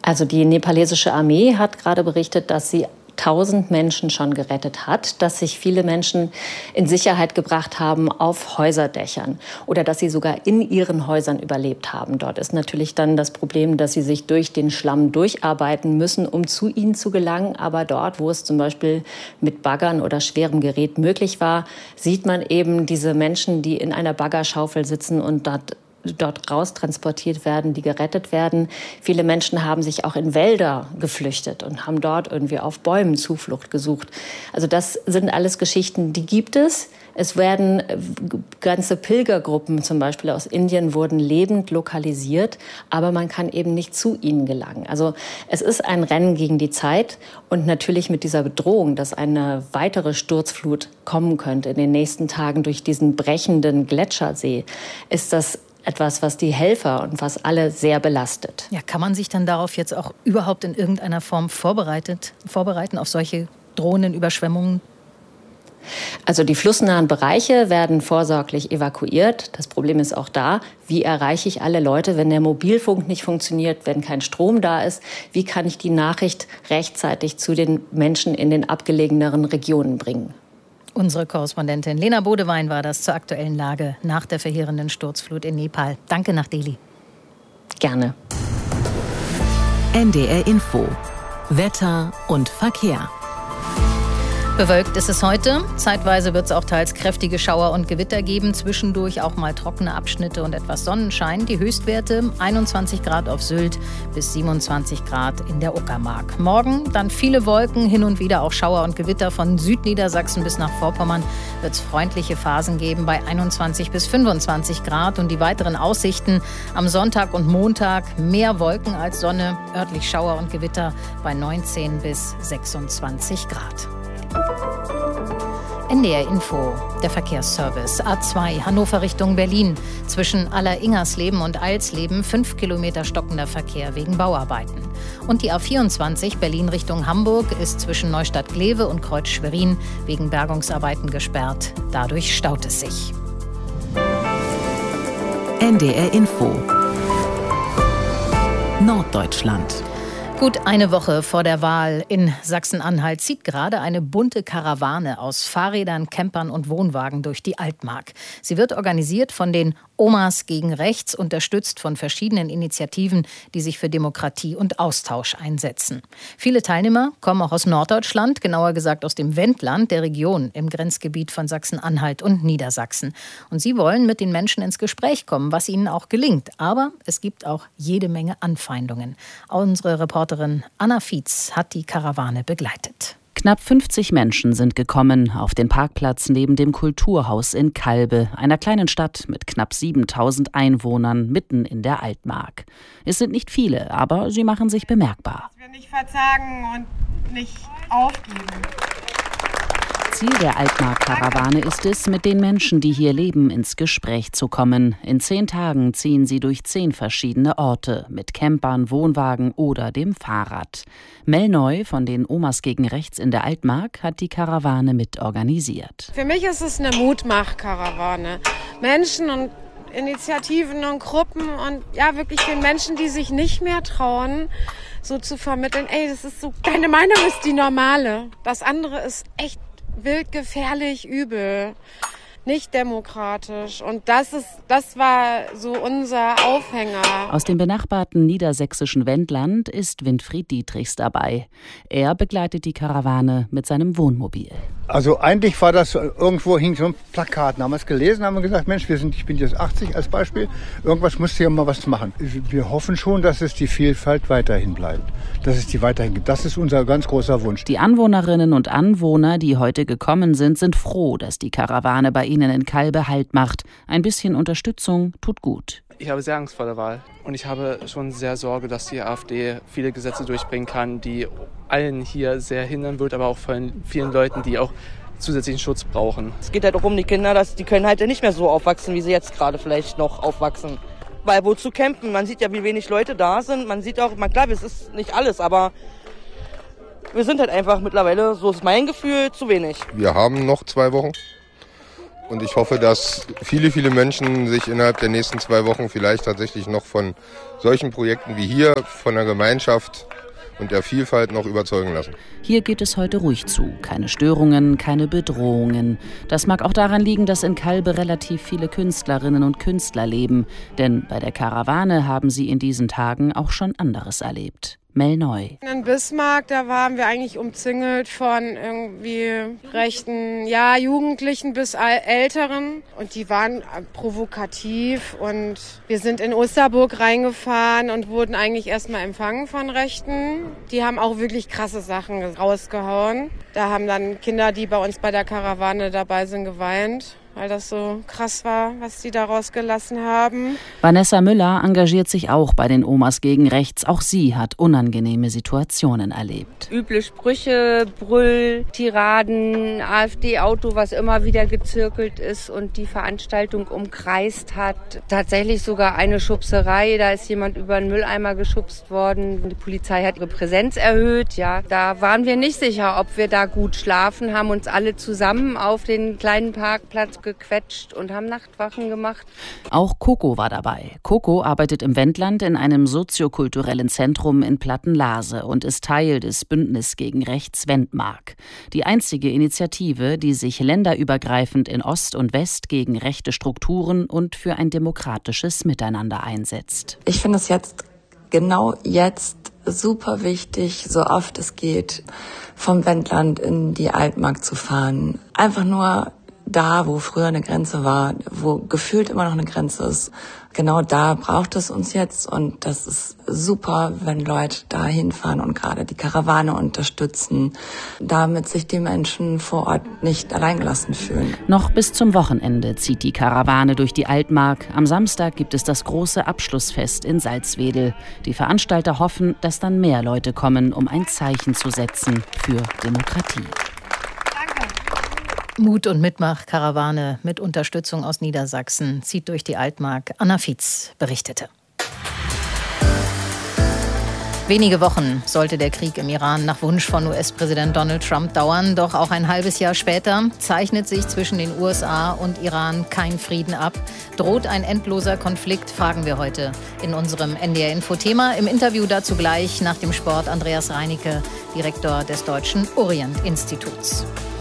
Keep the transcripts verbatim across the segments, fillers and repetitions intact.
Also die nepalesische Armee hat gerade berichtet, dass sie tausend Menschen schon gerettet hat, dass sich viele Menschen in Sicherheit gebracht haben auf Häuserdächern oder dass sie sogar in ihren Häusern überlebt haben. Dort ist natürlich dann das Problem, dass sie sich durch den Schlamm durcharbeiten müssen, um zu ihnen zu gelangen. Aber dort, wo es zum Beispiel mit Baggern oder schwerem Gerät möglich war, sieht man eben diese Menschen, die in einer Baggerschaufel sitzen und dort dort raustransportiert werden, die gerettet werden. Viele Menschen haben sich auch in Wälder geflüchtet und haben dort irgendwie auf Bäumen Zuflucht gesucht. Also das sind alles Geschichten, die gibt es. Es werden ganze Pilgergruppen, zum Beispiel aus Indien, wurden lebend lokalisiert, aber man kann eben nicht zu ihnen gelangen. Also es ist ein Rennen gegen die Zeit und natürlich mit dieser Bedrohung, dass eine weitere Sturzflut kommen könnte in den nächsten Tagen durch diesen brechenden Gletschersee, ist das etwas, was die Helfer und was alle sehr belastet. Ja, kann man sich dann darauf jetzt auch überhaupt in irgendeiner Form vorbereitet, vorbereiten auf solche drohenden Überschwemmungen? Also die flussnahen Bereiche werden vorsorglich evakuiert. Das Problem ist auch da, wie erreiche ich alle Leute, wenn der Mobilfunk nicht funktioniert, wenn kein Strom da ist? Wie kann ich die Nachricht rechtzeitig zu den Menschen in den abgelegeneren Regionen bringen? Unsere Korrespondentin Lena Bodewein war das zur aktuellen Lage nach der verheerenden Sturzflut in Nepal. Danke nach Delhi. Gerne. N D R Info. Wetter und Verkehr. Bewölkt ist es heute. Zeitweise wird es auch teils kräftige Schauer und Gewitter geben. Zwischendurch auch mal trockene Abschnitte und etwas Sonnenschein. Die Höchstwerte einundzwanzig Grad auf Sylt bis siebenundzwanzig Grad in der Uckermark. Morgen dann viele Wolken, hin und wieder auch Schauer und Gewitter. Von Südniedersachsen bis nach Vorpommern wird es freundliche Phasen geben bei einundzwanzig bis fünfundzwanzig Grad. Und die weiteren Aussichten am Sonntag und Montag mehr Wolken als Sonne. Örtlich Schauer und Gewitter bei neunzehn bis sechsundzwanzig Grad. N D R Info, der Verkehrsservice. A zwei, Hannover Richtung Berlin. Zwischen Aller-Ingersleben und Eilsleben fünf Kilometer stockender Verkehr wegen Bauarbeiten. Und die A vierundzwanzig, Berlin Richtung Hamburg, ist zwischen Neustadt-Glewe und Kreuz-Schwerin wegen Bergungsarbeiten gesperrt. Dadurch staut es sich. N D R Info. Norddeutschland. Gut eine Woche vor der Wahl in Sachsen-Anhalt zieht gerade eine bunte Karawane aus Fahrrädern, Campern und Wohnwagen durch die Altmark. Sie wird organisiert von den Omas gegen Rechts, unterstützt von verschiedenen Initiativen, die sich für Demokratie und Austausch einsetzen. Viele Teilnehmer kommen auch aus Norddeutschland, genauer gesagt aus dem Wendland, der Region im Grenzgebiet von Sachsen-Anhalt und Niedersachsen. Und sie wollen mit den Menschen ins Gespräch kommen, was ihnen auch gelingt. Aber es gibt auch jede Menge Anfeindungen. Unsere Reporterin Anna Fietz hat die Karawane begleitet. Knapp fünfzig Menschen sind gekommen auf den Parkplatz neben dem Kulturhaus in Kalbe, einer kleinen Stadt mit knapp siebentausend Einwohnern mitten in der Altmark. Es sind nicht viele, aber sie machen sich bemerkbar. Dass wir nicht verzagen und nicht aufgeben. Ziel der Altmark-Karawane ist es, mit den Menschen, die hier leben, ins Gespräch zu kommen. In zehn Tagen ziehen sie durch zehn verschiedene Orte, mit Campern, Wohnwagen oder dem Fahrrad. Mel Neu von den Omas gegen Rechts in der Altmark hat die Karawane mit organisiert. Für mich ist es eine Mutmach-Karawane. Menschen und Initiativen und Gruppen und ja wirklich den Menschen, die sich nicht mehr trauen, so zu vermitteln, ey, das ist so, deine Meinung ist die normale. Das andere ist echt wild, gefährlich, übel, nicht demokratisch. Und das ist, das war so unser Aufhänger. Aus dem benachbarten niedersächsischen Wendland ist Winfried Dietrichs dabei. Er begleitet die Karawane mit seinem Wohnmobil. Also eigentlich war das, irgendwo hing so ein Plakat. Haben wir es gelesen, haben wir gesagt, Mensch, wir sind, ich bin jetzt achtzig als Beispiel, irgendwas musst du ja mal was machen. Wir hoffen schon, dass es die Vielfalt weiterhin bleibt, dass es die weiterhin gibt. Das ist unser ganz großer Wunsch. Die Anwohnerinnen und Anwohner, die heute gekommen sind, sind froh, dass die Karawane bei ihnen in Kalbe Halt macht. Ein bisschen Unterstützung tut gut. Ich habe sehr Angst vor der Wahl und ich habe schon sehr Sorge, dass die AfD viele Gesetze durchbringen kann, die allen hier sehr hindern wird, aber auch von vielen Leuten, die auch zusätzlichen Schutz brauchen. Es geht halt auch um die Kinder, dass die können halt nicht mehr so aufwachsen, wie sie jetzt gerade vielleicht noch aufwachsen. Weil wozu campen? Man sieht ja, wie wenig Leute da sind. Man sieht auch, man, klar, es ist nicht alles, aber wir sind halt einfach mittlerweile, so ist mein Gefühl, zu wenig. Wir haben noch zwei Wochen. Und ich hoffe, dass viele, viele Menschen sich innerhalb der nächsten zwei Wochen vielleicht tatsächlich noch von solchen Projekten wie hier, von der Gemeinschaft und der Vielfalt noch überzeugen lassen. Hier geht es heute ruhig zu. Keine Störungen, keine Bedrohungen. Das mag auch daran liegen, dass in Calbe relativ viele Künstlerinnen und Künstler leben. Denn bei der Karawane haben sie in diesen Tagen auch schon anderes erlebt. Mel Neu. In Bismarck, da waren wir eigentlich umzingelt von irgendwie rechten, ja, Jugendlichen bis Älteren. Und die waren provokativ. Und wir sind in Osterburg reingefahren und wurden eigentlich erstmal empfangen von Rechten. Die haben auch wirklich krasse Sachen rausgehauen. Da haben dann Kinder, die bei uns bei der Karawane dabei sind, geweint, weil das so krass war, was die da rausgelassen haben. Vanessa Müller engagiert sich auch bei den Omas gegen Rechts. Auch sie hat unangenehme Situationen erlebt. Üble Sprüche, Brüll, Tiraden, AfD-Auto, was immer wieder gezirkelt ist und die Veranstaltung umkreist hat. Tatsächlich sogar eine Schubserei, da ist jemand über einen Mülleimer geschubst worden. Die Polizei hat ihre Präsenz erhöht. Ja, da waren wir nicht sicher, ob wir da gut schlafen, haben uns alle zusammen auf den kleinen Parkplatz gequetscht und haben Nachtwachen gemacht. Auch Coco war dabei. Coco arbeitet im Wendland in einem soziokulturellen Zentrum in Plattenlase und ist Teil des Bündnis gegen Rechts Wendmark. Die einzige Initiative, die sich länderübergreifend in Ost und West gegen rechte Strukturen und für ein demokratisches Miteinander einsetzt. Ich finde es jetzt, genau jetzt, super wichtig, so oft es geht, vom Wendland in die Altmark zu fahren. Einfach nur da, wo früher eine Grenze war, wo gefühlt immer noch eine Grenze ist, genau da braucht es uns jetzt und das ist super, wenn Leute da hinfahren und gerade die Karawane unterstützen, damit sich die Menschen vor Ort nicht alleingelassen fühlen. Noch bis zum Wochenende zieht die Karawane durch die Altmark. Am Samstag gibt es das große Abschlussfest in Salzwedel. Die Veranstalter hoffen, dass dann mehr Leute kommen, um ein Zeichen zu setzen für Demokratie. Mut- und Mitmach-Karawane mit Unterstützung aus Niedersachsen zieht durch die Altmark. Anna Fietz berichtete. Wenige Wochen sollte der Krieg im Iran nach Wunsch von U S-Präsident Donald Trump dauern. Doch auch ein halbes Jahr später zeichnet sich zwischen den U S A und Iran kein Frieden ab. Droht ein endloser Konflikt, fragen wir heute in unserem N D R-Info-Thema. Im Interview dazu gleich nach dem Sport Andreas Reinicke, Direktor des Deutschen Orient-Instituts.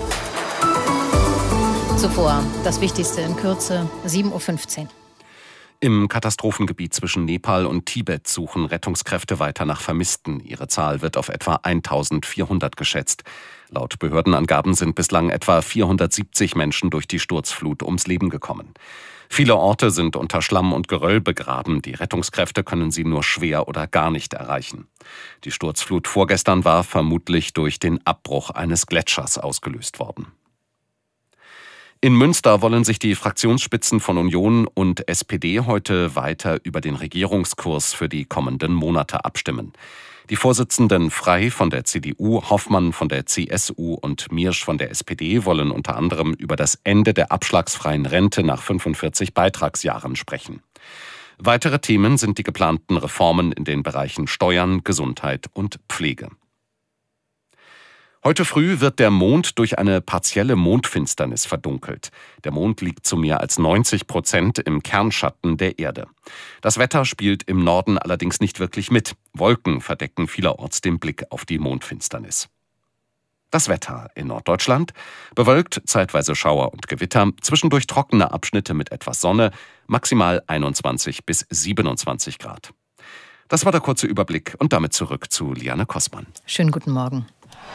Zuvor das Wichtigste in Kürze, sieben Uhr fünfzehn. Im Katastrophengebiet zwischen Nepal und Tibet suchen Rettungskräfte weiter nach Vermissten. Ihre Zahl wird auf etwa eintausendvierhundert geschätzt. Laut Behördenangaben sind bislang etwa vierhundertsiebzig Menschen durch die Sturzflut ums Leben gekommen. Viele Orte sind unter Schlamm und Geröll begraben. Die Rettungskräfte können sie nur schwer oder gar nicht erreichen. Die Sturzflut vorgestern war vermutlich durch den Abbruch eines Gletschers ausgelöst worden. In Münster wollen sich die Fraktionsspitzen von Union und S P D heute weiter über den Regierungskurs für die kommenden Monate abstimmen. Die Vorsitzenden Frey von der C D U, Hoffmann von der C S U und Miersch von der S P D wollen unter anderem über das Ende der abschlagsfreien Rente nach fünfundvierzig Beitragsjahren sprechen. Weitere Themen sind die geplanten Reformen in den Bereichen Steuern, Gesundheit und Pflege. Heute früh wird der Mond durch eine partielle Mondfinsternis verdunkelt. Der Mond liegt zu mehr als neunzig Prozent im Kernschatten der Erde. Das Wetter spielt im Norden allerdings nicht wirklich mit. Wolken verdecken vielerorts den Blick auf die Mondfinsternis. Das Wetter in Norddeutschland: bewölkt, zeitweise Schauer und Gewitter, zwischendurch trockene Abschnitte mit etwas Sonne, maximal einundzwanzig bis siebenundzwanzig Grad. Das war der kurze Überblick und damit zurück zu Liane Kossmann. Schönen guten Morgen.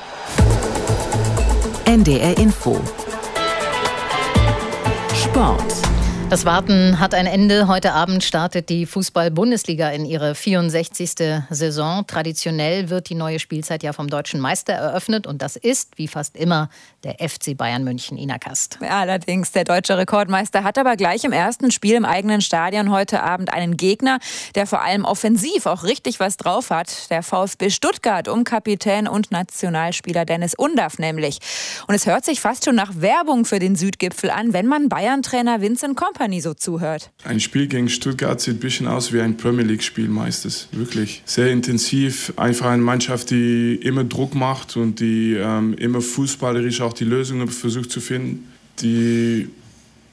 N D R Info. Sport. Das Warten hat ein Ende. Heute Abend startet die Fußball-Bundesliga in ihre vierundsechzigste Saison. Traditionell wird die neue Spielzeit ja vom deutschen Meister eröffnet. Und das ist, wie fast immer, der F C Bayern München. Ina Kast. Allerdings, der deutsche Rekordmeister hat aber gleich im ersten Spiel im eigenen Stadion heute Abend einen Gegner, der vor allem offensiv auch richtig was drauf hat. Der VfB Stuttgart um Kapitän und Nationalspieler Dennis Undaff nämlich. Und es hört sich fast schon nach Werbung für den Südgipfel an, wenn man Bayern-Trainer Vincent Kompany so zuhört. Ein Spiel gegen Stuttgart sieht ein bisschen aus wie ein Premier League-Spiel meistens. Wirklich sehr intensiv. Einfach eine Mannschaft, die immer Druck macht und die ähm, immer fußballerisch auch die Lösungen versucht zu finden. Die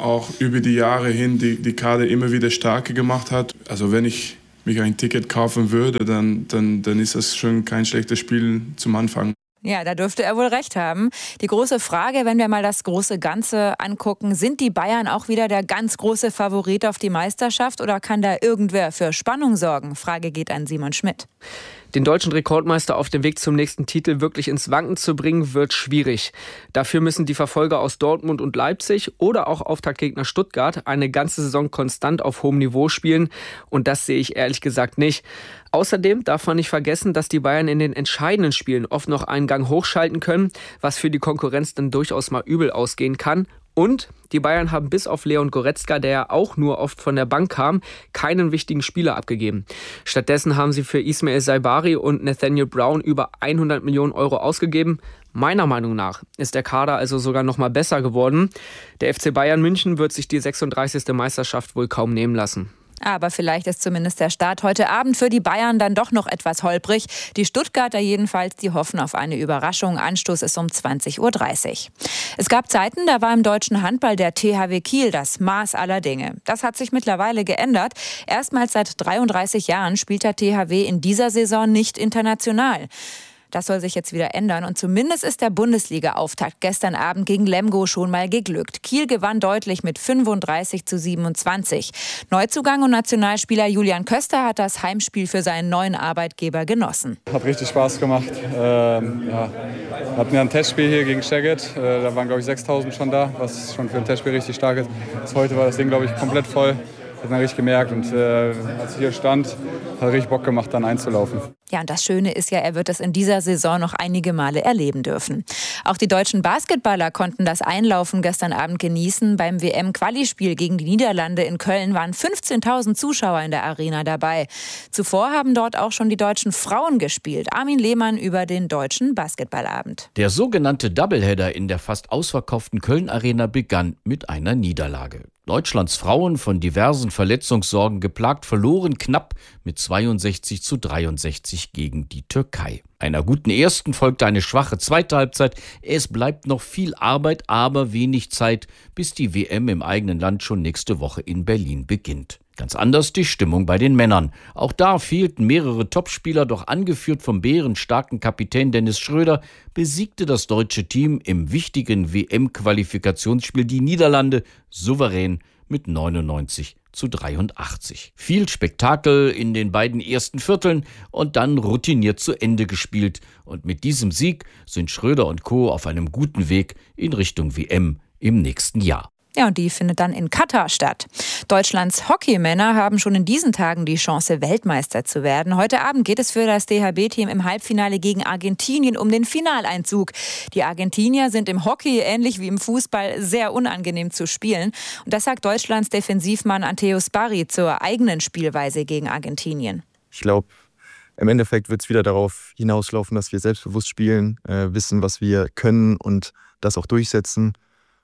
auch über die Jahre hin die, die Kader immer wieder stärker gemacht hat. Also wenn ich mich ein Ticket kaufen würde, dann, dann, dann ist das schon kein schlechtes Spiel zum Anfang. Ja, da dürfte er wohl recht haben. Die große Frage, wenn wir mal das große Ganze angucken, sind die Bayern auch wieder der ganz große Favorit auf die Meisterschaft oder kann da irgendwer für Spannung sorgen? Frage geht an Simon Schmidt. Den deutschen Rekordmeister auf dem Weg zum nächsten Titel wirklich ins Wanken zu bringen, wird schwierig. Dafür müssen die Verfolger aus Dortmund und Leipzig oder auch Auftaktgegner Stuttgart eine ganze Saison konstant auf hohem Niveau spielen. Und das sehe ich ehrlich gesagt nicht. Außerdem darf man nicht vergessen, dass die Bayern in den entscheidenden Spielen oft noch einen Gang hochschalten können, was für die Konkurrenz dann durchaus mal übel ausgehen kann. Und die Bayern haben bis auf Leon Goretzka, der ja auch nur oft von der Bank kam, keinen wichtigen Spieler abgegeben. Stattdessen haben sie für Ismail Saibari und Nathaniel Brown über hundert Millionen Euro ausgegeben. Meiner Meinung nach ist der Kader also sogar noch mal besser geworden. Der F C Bayern München wird sich die sechsunddreißigste Meisterschaft wohl kaum nehmen lassen. Aber vielleicht ist zumindest der Start heute Abend für die Bayern dann doch noch etwas holprig. Die Stuttgarter jedenfalls, die hoffen auf eine Überraschung. Anstoß ist um zwanzig Uhr dreißig. Es gab Zeiten, da war im deutschen Handball der T H W Kiel das Maß aller Dinge. Das hat sich mittlerweile geändert. Erstmals seit dreiunddreißig Jahren spielt der T H W in dieser Saison nicht international. Das soll sich jetzt wieder ändern und zumindest ist der Bundesliga-Auftakt gestern Abend gegen Lemgo schon mal geglückt. Kiel gewann deutlich mit fünfunddreißig zu siebenundzwanzig. Neuzugang und Nationalspieler Julian Köster hat das Heimspiel für seinen neuen Arbeitgeber genossen. Hat richtig Spaß gemacht. Ähm, ja. Wir hatten ja ein Testspiel hier gegen Szeged. Äh, da waren, glaube ich, sechstausend schon da, was schon für ein Testspiel richtig stark ist. Bis heute war das Ding, glaube ich, komplett voll. Das hat man richtig gemerkt und äh, als ich hier stand, hat richtig Bock gemacht, dann einzulaufen. Ja, und das Schöne ist ja, er wird es in dieser Saison noch einige Male erleben dürfen. Auch die deutschen Basketballer konnten das Einlaufen gestern Abend genießen. Beim W M-Quali-Spiel gegen die Niederlande in Köln waren fünfzehntausend Zuschauer in der Arena dabei. Zuvor haben dort auch schon die deutschen Frauen gespielt. Armin Lehmann über den deutschen Basketballabend. Der sogenannte Doubleheader in der fast ausverkauften Köln-Arena begann mit einer Niederlage. Deutschlands Frauen, von diversen Verletzungssorgen geplagt, verloren knapp mit zweiundsechzig zu dreiundsechzig gegen die Türkei. Einer guten ersten folgte eine schwache zweite Halbzeit. Es bleibt noch viel Arbeit, aber wenig Zeit, bis die W M im eigenen Land schon nächste Woche in Berlin beginnt. Ganz anders die Stimmung bei den Männern. Auch da fehlten mehrere Topspieler, doch angeführt vom bärenstarken Kapitän Dennis Schröder besiegte das deutsche Team im wichtigen W M-Qualifikationsspiel die Niederlande souverän mit neunundneunzig zu dreiundachtzig. Viel Spektakel in den beiden ersten Vierteln und dann routiniert zu Ende gespielt. Und mit diesem Sieg sind Schröder und Co. auf einem guten Weg in Richtung W M im nächsten Jahr. Ja, und die findet dann in Katar statt. Deutschlands Hockeymänner haben schon in diesen Tagen die Chance, Weltmeister zu werden. Heute Abend geht es für das D H B-Team im Halbfinale gegen Argentinien um den Finaleinzug. Die Argentinier sind im Hockey, ähnlich wie im Fußball, sehr unangenehm zu spielen. Und das sagt Deutschlands Defensivmann Anteo Sparri zur eigenen Spielweise gegen Argentinien. Ich glaube, im Endeffekt wird es wieder darauf hinauslaufen, dass wir selbstbewusst spielen, äh, wissen, was wir können und das auch durchsetzen.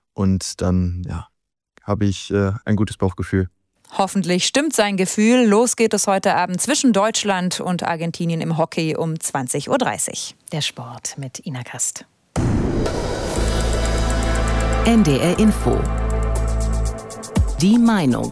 Und dann ja, habe ich äh, ein gutes Bauchgefühl. Hoffentlich stimmt sein Gefühl. Los geht es heute Abend zwischen Deutschland und Argentinien im Hockey um zwanzig Uhr dreißig. Der Sport mit Ina Kast. N D R Info. Die Meinung.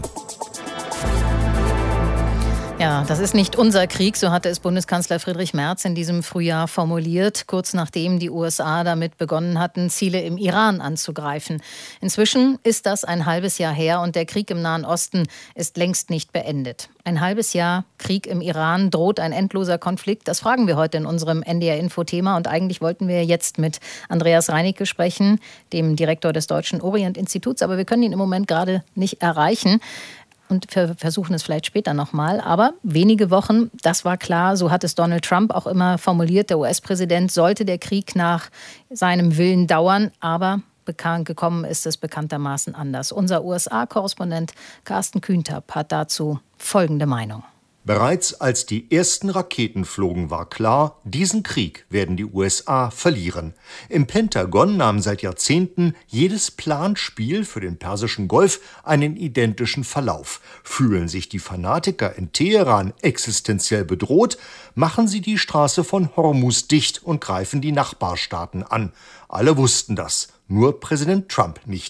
Ja, das ist nicht unser Krieg, so hatte es Bundeskanzler Friedrich Merz in diesem Frühjahr formuliert, kurz nachdem die U S A damit begonnen hatten, Ziele im Iran anzugreifen. Inzwischen ist das ein halbes Jahr her und der Krieg im Nahen Osten ist längst nicht beendet. Ein halbes Jahr Krieg im Iran, droht ein endloser Konflikt? Das fragen wir heute in unserem N D R-Info-Thema. Und eigentlich wollten wir jetzt mit Andreas Reinicke sprechen, dem Direktor des Deutschen Orient-Instituts. Aber wir können ihn im Moment gerade nicht erreichen. Und wir versuchen es vielleicht später nochmal. Aber wenige Wochen, das war klar, so hat es Donald Trump auch immer formuliert, der U S-Präsident, sollte der Krieg nach seinem Willen dauern. Aber bekannt gekommen ist es bekanntermaßen anders. Unser U S A-Korrespondent Carsten Kühntapp hat dazu folgende Meinung. Bereits als die ersten Raketen flogen, war klar, diesen Krieg werden die U S A verlieren. Im Pentagon nahm seit Jahrzehnten jedes Planspiel für den Persischen Golf einen identischen Verlauf. Fühlen sich die Fanatiker in Teheran existenziell bedroht, machen sie die Straße von Hormuz dicht und greifen die Nachbarstaaten an. Alle wussten das, nur Präsident Trump nicht.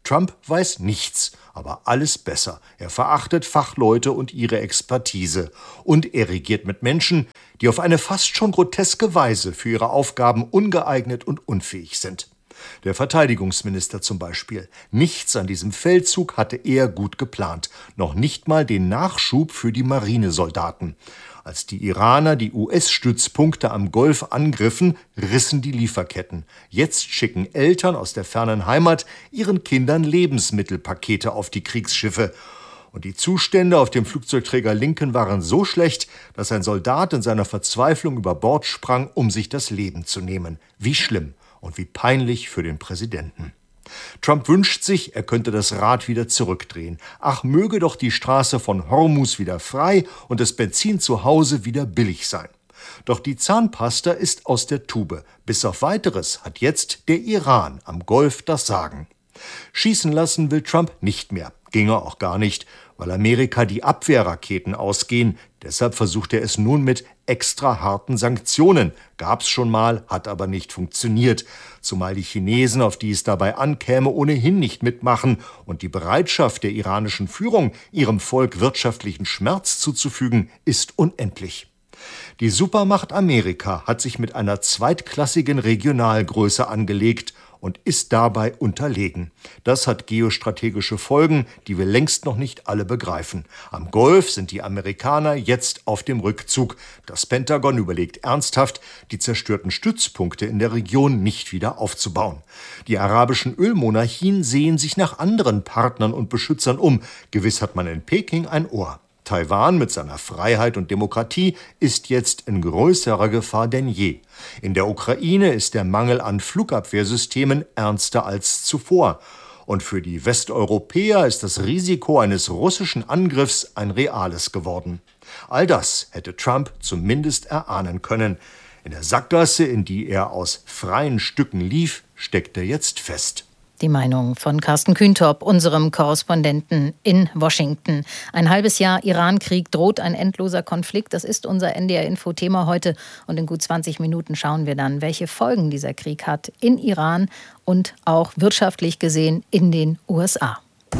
Trump weiß nichts, aber alles besser. Er verachtet Fachleute und ihre Expertise. Und er regiert mit Menschen, die auf eine fast schon groteske Weise für ihre Aufgaben ungeeignet und unfähig sind. Der Verteidigungsminister zum Beispiel. Nichts an diesem Feldzug hatte er gut geplant. Noch nicht mal den Nachschub für die Marinesoldaten. Als die Iraner die U S-Stützpunkte am Golf angriffen, rissen die Lieferketten. Jetzt schicken Eltern aus der fernen Heimat ihren Kindern Lebensmittelpakete auf die Kriegsschiffe. Und die Zustände auf dem Flugzeugträger Lincoln waren so schlecht, dass ein Soldat in seiner Verzweiflung über Bord sprang, um sich das Leben zu nehmen. Wie schlimm und wie peinlich für den Präsidenten. Trump wünscht sich, er könnte das Rad wieder zurückdrehen. Ach, möge doch die Straße von Hormuz wieder frei und das Benzin zu Hause wieder billig sein. Doch die Zahnpasta ist aus der Tube. Bis auf Weiteres hat jetzt der Iran am Golf das Sagen. Schießen lassen will Trump nicht mehr. Ginge auch gar nicht, weil Amerika die Abwehrraketen ausgehen. Deshalb versucht er es nun mit extra harten Sanktionen. Gab's schon mal, hat aber nicht funktioniert. Zumal die Chinesen, auf die es dabei ankäme, ohnehin nicht mitmachen. Und die Bereitschaft der iranischen Führung, ihrem Volk wirtschaftlichen Schmerz zuzufügen, ist unendlich. Die Supermacht Amerika hat sich mit einer zweitklassigen Regionalgröße angelegt und ist dabei unterlegen. Das hat geostrategische Folgen, die wir längst noch nicht alle begreifen. Am Golf sind die Amerikaner jetzt auf dem Rückzug. Das Pentagon überlegt ernsthaft, die zerstörten Stützpunkte in der Region nicht wieder aufzubauen. Die arabischen Ölmonarchien sehen sich nach anderen Partnern und Beschützern um. Gewiss hat man in Peking ein Ohr. Taiwan mit seiner Freiheit und Demokratie ist jetzt in größerer Gefahr denn je. In der Ukraine ist der Mangel an Flugabwehrsystemen ernster als zuvor. Und für die Westeuropäer ist das Risiko eines russischen Angriffs ein reales geworden. All das hätte Trump zumindest erahnen können. In der Sackgasse, in die er aus freien Stücken lief, steckt er jetzt fest. Die Meinung von Carsten Kühntop, unserem Korrespondenten in Washington. Ein halbes Jahr Iran-Krieg, droht ein endloser Konflikt. Das ist unser N D R-Info-Thema heute. Und in gut zwanzig Minuten schauen wir dann, welche Folgen dieser Krieg hat in Iran und auch wirtschaftlich gesehen in den U S A.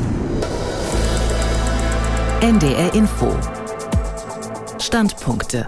N D R-Info. Standpunkte.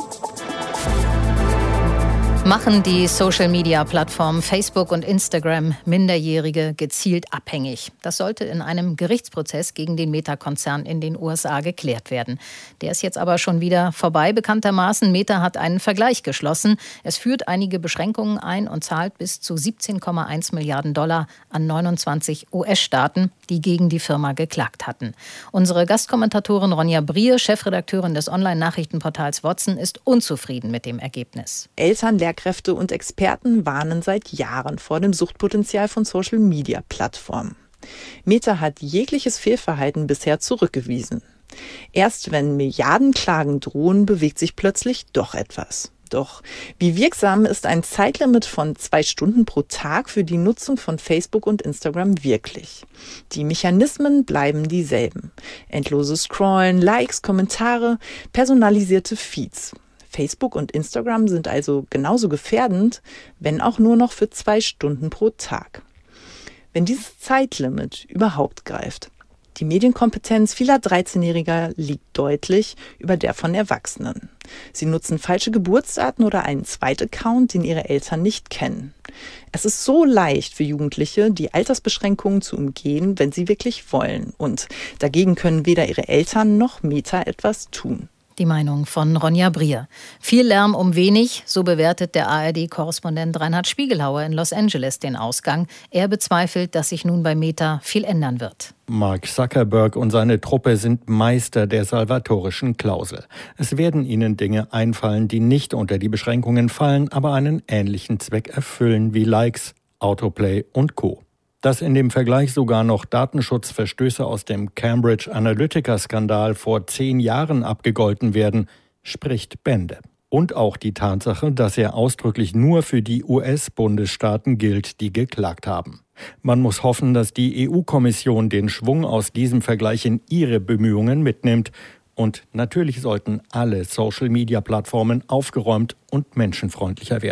Machen die Social-Media-Plattformen Facebook und Instagram Minderjährige gezielt abhängig? Das sollte in einem Gerichtsprozess gegen den Meta-Konzern in den U S A geklärt werden. Der ist jetzt aber schon wieder vorbei, bekanntermaßen. Meta hat einen Vergleich geschlossen. Es führt einige Beschränkungen ein und zahlt bis zu siebzehn Komma eins Milliarden Dollar an neunundzwanzig U S-Staaten, die gegen die Firma geklagt hatten. Unsere Gastkommentatorin Ronja Brier, Chefredakteurin des Online-Nachrichtenportals Watson, ist unzufrieden mit dem Ergebnis. Eltern, Lehrkräfte und Experten warnen seit Jahren vor dem Suchtpotenzial von Social-Media-Plattformen. Meta hat jegliches Fehlverhalten bisher zurückgewiesen. Erst wenn Milliardenklagen drohen, bewegt sich plötzlich doch etwas. Doch wie wirksam ist ein Zeitlimit von zwei Stunden pro Tag für die Nutzung von Facebook und Instagram wirklich? Die Mechanismen bleiben dieselben. Endloses Scrollen, Likes, Kommentare, personalisierte Feeds. Facebook und Instagram sind also genauso gefährdend, wenn auch nur noch für zwei Stunden pro Tag. Wenn dieses Zeitlimit überhaupt greift. Die Medienkompetenz vieler dreizehnjähriger liegt deutlich über der von Erwachsenen. Sie nutzen falsche Geburtsdaten oder einen Zweitaccount, den ihre Eltern nicht kennen. Es ist so leicht für Jugendliche, die Altersbeschränkungen zu umgehen, wenn sie wirklich wollen. Und dagegen können weder ihre Eltern noch Meta etwas tun. Die Meinung von Ronja Brier. Viel Lärm um wenig, so bewertet der A R D-Korrespondent Reinhard Spiegelhauer in Los Angeles den Ausgang. Er bezweifelt, dass sich nun bei Meta viel ändern wird. Mark Zuckerberg und seine Truppe sind Meister der salvatorischen Klausel. Es werden ihnen Dinge einfallen, die nicht unter die Beschränkungen fallen, aber einen ähnlichen Zweck erfüllen wie Likes, Autoplay und Co. Dass in dem Vergleich sogar noch Datenschutzverstöße aus dem Cambridge Analytica-Skandal vor zehn Jahren abgegolten werden, spricht Bände. Und auch die Tatsache, dass er ausdrücklich nur für die U S-Bundesstaaten gilt, die geklagt haben. Man muss hoffen, dass die E U-Kommission den Schwung aus diesem Vergleich in ihre Bemühungen mitnimmt. Und natürlich sollten alle Social-Media-Plattformen aufgeräumt und menschenfreundlicher werden.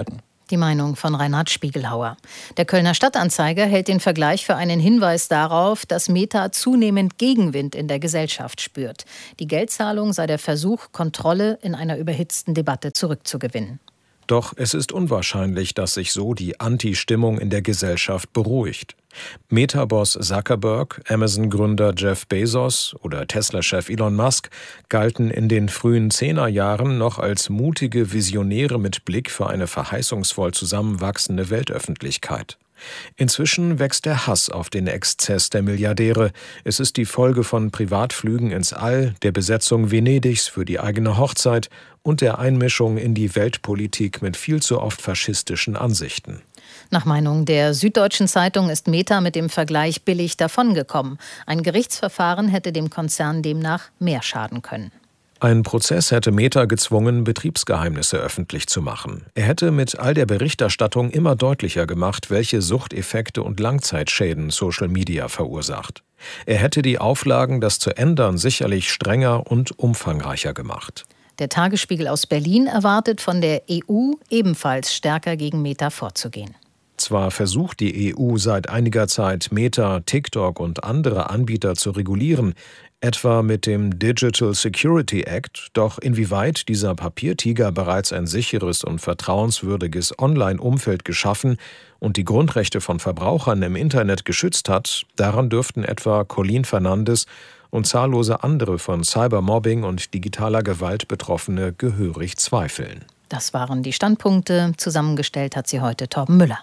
Die Meinung von Reinhard Spiegelhauer. Der Kölner Stadtanzeiger hält den Vergleich für einen Hinweis darauf, dass Meta zunehmend Gegenwind in der Gesellschaft spürt. Die Geldzahlung sei der Versuch, Kontrolle in einer überhitzten Debatte zurückzugewinnen. Doch es ist unwahrscheinlich, dass sich so die Anti-Stimmung in der Gesellschaft beruhigt. Meta-Boss Zuckerberg, Amazon-Gründer Jeff Bezos oder Tesla-Chef Elon Musk galten in den frühen Zehnerjahren noch als mutige Visionäre mit Blick für eine verheißungsvoll zusammenwachsende Weltöffentlichkeit. Inzwischen wächst der Hass auf den Exzess der Milliardäre. Es ist die Folge von Privatflügen ins All, der Besetzung Venedigs für die eigene Hochzeit und der Einmischung in die Weltpolitik mit viel zu oft faschistischen Ansichten. Nach Meinung der Süddeutschen Zeitung ist Meta mit dem Vergleich billig davongekommen. Ein Gerichtsverfahren hätte dem Konzern demnach mehr schaden können. Ein Prozess hätte Meta gezwungen, Betriebsgeheimnisse öffentlich zu machen. Er hätte mit all der Berichterstattung immer deutlicher gemacht, welche Suchteffekte und Langzeitschäden Social Media verursacht. Er hätte die Auflagen, das zu ändern, sicherlich strenger und umfangreicher gemacht. Der Tagesspiegel aus Berlin erwartet von der E U ebenfalls stärker gegen Meta vorzugehen. Zwar versucht die E U seit einiger Zeit, Meta, TikTok und andere Anbieter zu regulieren, etwa mit dem Digital Security Act, doch inwieweit dieser Papiertiger bereits ein sicheres und vertrauenswürdiges Online-Umfeld geschaffen und die Grundrechte von Verbrauchern im Internet geschützt hat, daran dürften etwa Colleen Fernandes und zahllose andere von Cybermobbing und digitaler Gewalt Betroffene gehörig zweifeln. Das waren die Standpunkte. Zusammengestellt hat sie heute Torben Müller.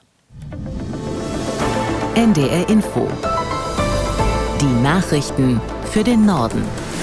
N D R Info. Die Nachrichten für den Norden.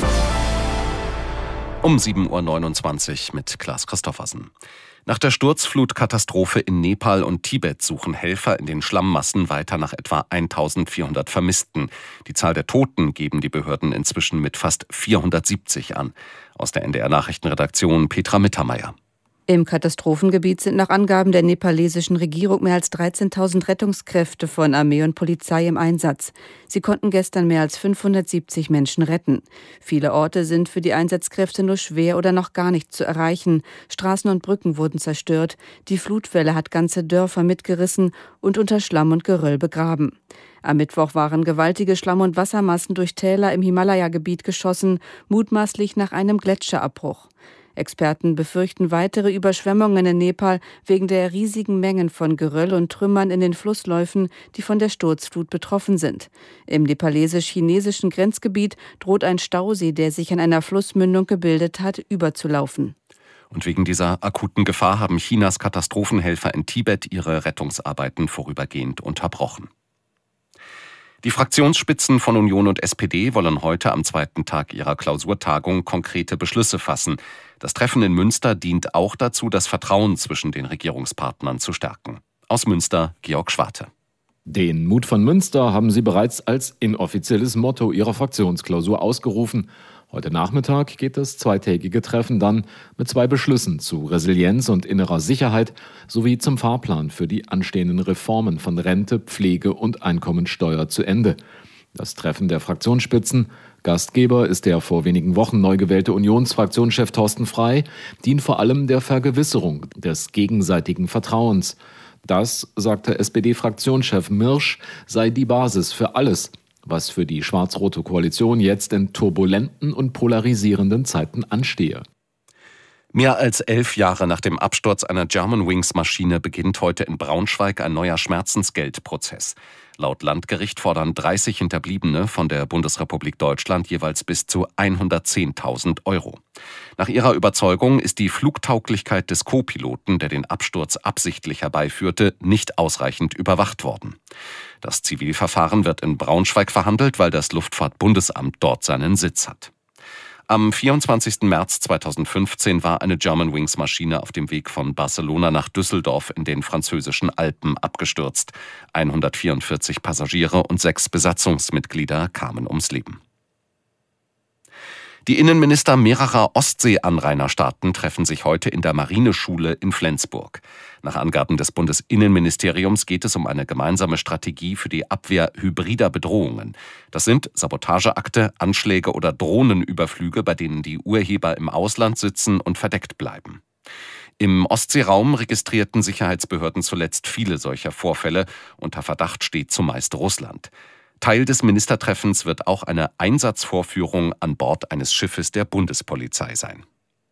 Um sieben Uhr neunundzwanzig mit Klaas Christoffersen. Nach der Sturzflutkatastrophe in Nepal und Tibet suchen Helfer in den Schlammmassen weiter nach etwa eintausendvierhundert Vermissten. Die Zahl der Toten geben die Behörden inzwischen mit fast vierhundertsiebzig an. Aus der N D R-Nachrichtenredaktion Petra Mittermeier. Im Katastrophengebiet sind nach Angaben der nepalesischen Regierung mehr als dreizehntausend Rettungskräfte von Armee und Polizei im Einsatz. Sie konnten gestern mehr als fünfhundertsiebzig Menschen retten. Viele Orte sind für die Einsatzkräfte nur schwer oder noch gar nicht zu erreichen. Straßen und Brücken wurden zerstört. Die Flutwelle hat ganze Dörfer mitgerissen und unter Schlamm und Geröll begraben. Am Mittwoch waren gewaltige Schlamm- und Wassermassen durch Täler im Himalaya-Gebiet geschossen, mutmaßlich nach einem Gletscherabbruch. Experten befürchten weitere Überschwemmungen in Nepal wegen der riesigen Mengen von Geröll und Trümmern in den Flussläufen, die von der Sturzflut betroffen sind. Im nepalesisch-chinesischen Grenzgebiet droht ein Stausee, der sich an einer Flussmündung gebildet hat, überzulaufen. Und wegen dieser akuten Gefahr haben Chinas Katastrophenhelfer in Tibet ihre Rettungsarbeiten vorübergehend unterbrochen. Die Fraktionsspitzen von Union und S P D wollen heute am zweiten Tag ihrer Klausurtagung konkrete Beschlüsse fassen. Das Treffen in Münster dient auch dazu, das Vertrauen zwischen den Regierungspartnern zu stärken. Aus Münster, Georg Schwarte. Den Mut von Münster haben sie bereits als inoffizielles Motto ihrer Fraktionsklausur ausgerufen. Heute Nachmittag geht das zweitägige Treffen dann mit zwei Beschlüssen zu Resilienz und innerer Sicherheit sowie zum Fahrplan für die anstehenden Reformen von Rente, Pflege und Einkommensteuer zu Ende. Das Treffen der Fraktionsspitzen, Gastgeber ist der vor wenigen Wochen neu gewählte Unionsfraktionschef Thorsten Frey, dient vor allem der Vergewisserung des gegenseitigen Vertrauens. Das, sagte S P D-Fraktionschef Mirsch, sei die Basis für alles, was für die schwarz-rote Koalition jetzt in turbulenten und polarisierenden Zeiten anstehe. Mehr als elf Jahre nach dem Absturz einer Germanwings-Maschine beginnt heute in Braunschweig ein neuer Schmerzensgeldprozess. Laut Landgericht fordern dreißig Hinterbliebene von der Bundesrepublik Deutschland jeweils bis zu hundertzehntausend Euro. Nach ihrer Überzeugung ist die Flugtauglichkeit des Co-Piloten, der den Absturz absichtlich herbeiführte, nicht ausreichend überwacht worden. Das Zivilverfahren wird in Braunschweig verhandelt, weil das Luftfahrtbundesamt dort seinen Sitz hat. Am vierundzwanzigsten März zweitausendfünfzehn war eine Germanwings-Maschine auf dem Weg von Barcelona nach Düsseldorf in den französischen Alpen abgestürzt. hundertvierundvierzig Passagiere und sechs Besatzungsmitglieder kamen ums Leben. Die Innenminister mehrerer Ostsee-Anrainerstaaten treffen sich heute in der Marineschule in Flensburg. Nach Angaben des Bundesinnenministeriums geht es um eine gemeinsame Strategie für die Abwehr hybrider Bedrohungen. Das sind Sabotageakte, Anschläge oder Drohnenüberflüge, bei denen die Urheber im Ausland sitzen und verdeckt bleiben. Im Ostseeraum registrierten Sicherheitsbehörden zuletzt viele solcher Vorfälle. Unter Verdacht steht zumeist Russland. Teil des Ministertreffens wird auch eine Einsatzvorführung an Bord eines Schiffes der Bundespolizei sein.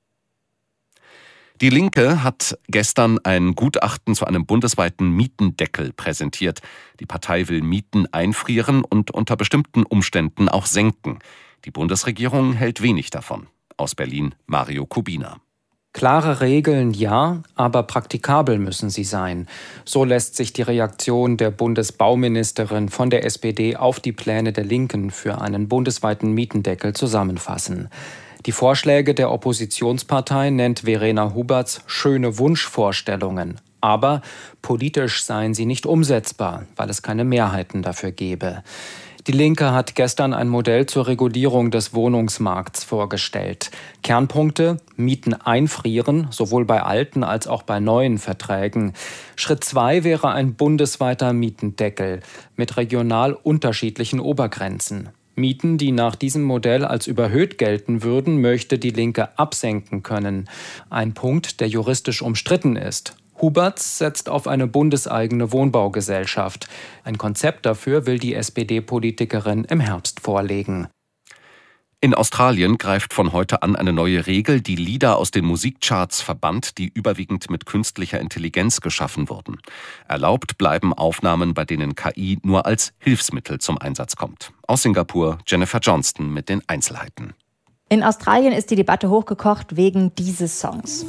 Die Linke hat gestern ein Gutachten zu einem bundesweiten Mietendeckel präsentiert. Die Partei will Mieten einfrieren und unter bestimmten Umständen auch senken. Die Bundesregierung hält wenig davon. Aus Berlin Mario Kubina. Klare Regeln ja, aber praktikabel müssen sie sein. So lässt sich die Reaktion der Bundesbauministerin von der S P D auf die Pläne der Linken für einen bundesweiten Mietendeckel zusammenfassen. Die Vorschläge der Oppositionspartei nennt Verena Huberts schöne Wunschvorstellungen. Aber politisch seien sie nicht umsetzbar, weil es keine Mehrheiten dafür gäbe. Die Linke hat gestern ein Modell zur Regulierung des Wohnungsmarkts vorgestellt. Kernpunkte: Mieten einfrieren, sowohl bei alten als auch bei neuen Verträgen. Schritt zwei wäre ein bundesweiter Mietendeckel mit regional unterschiedlichen Obergrenzen. Mieten, die nach diesem Modell als überhöht gelten würden, möchte die Linke absenken können. Ein Punkt, der juristisch umstritten ist. Huberts setzt auf eine bundeseigene Wohnbaugesellschaft. Ein Konzept dafür will die S P D-Politikerin im Herbst vorlegen. In Australien greift von heute an eine neue Regel, die Lieder aus den Musikcharts verbannt, die überwiegend mit künstlicher Intelligenz geschaffen wurden. Erlaubt bleiben Aufnahmen, bei denen K I nur als Hilfsmittel zum Einsatz kommt. Aus Singapur Jennifer Johnston mit den Einzelheiten. In Australien ist die Debatte hochgekocht wegen dieses Songs.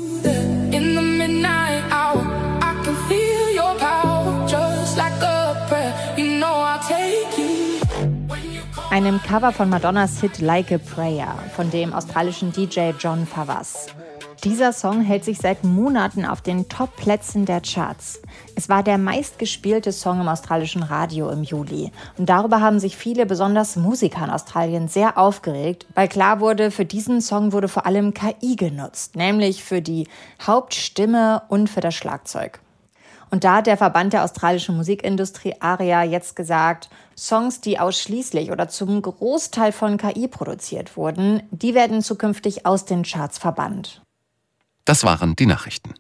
Einem Cover von Madonnas Hit Like a Prayer von dem australischen D J John Favas. Dieser Song hält sich seit Monaten auf den Top-Plätzen der Charts. Es war der meistgespielte Song im australischen Radio im Juli. Und darüber haben sich viele, besonders Musiker in Australien, sehr aufgeregt, weil klar wurde, für diesen Song wurde vor allem K I genutzt, nämlich für die Hauptstimme und für das Schlagzeug. Und da hat der Verband der australischen Musikindustrie ARIA jetzt gesagt, Songs, die ausschließlich oder zum Großteil von K I produziert wurden, die werden zukünftig aus den Charts verbannt. Das waren die Nachrichten.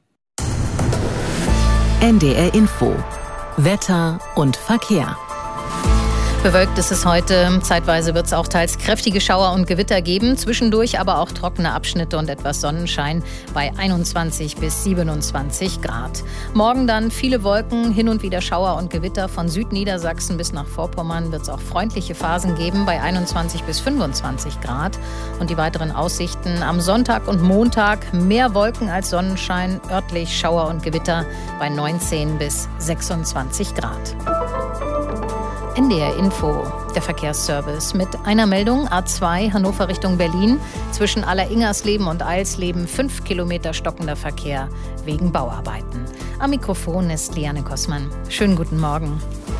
N D R Info. Wetter und Verkehr. Bewölkt ist es heute. Zeitweise wird es auch teils kräftige Schauer und Gewitter geben. Zwischendurch aber auch trockene Abschnitte und etwas Sonnenschein bei einundzwanzig bis siebenundzwanzig Grad. Morgen dann viele Wolken, hin und wieder Schauer und Gewitter. Von Südniedersachsen bis nach Vorpommern wird es auch freundliche Phasen geben bei einundzwanzig bis fünfundzwanzig Grad. Und die weiteren Aussichten: am Sonntag und Montag mehr Wolken als Sonnenschein, örtlich Schauer und Gewitter bei neunzehn bis sechsundzwanzig Grad. N D R Info, der Verkehrsservice mit einer Meldung: A zwei Hannover Richtung Berlin. Zwischen Alleringersleben und Eilsleben fünf Kilometer stockender Verkehr wegen Bauarbeiten. Am Mikrofon ist Liane Kossmann. Schönen guten Morgen.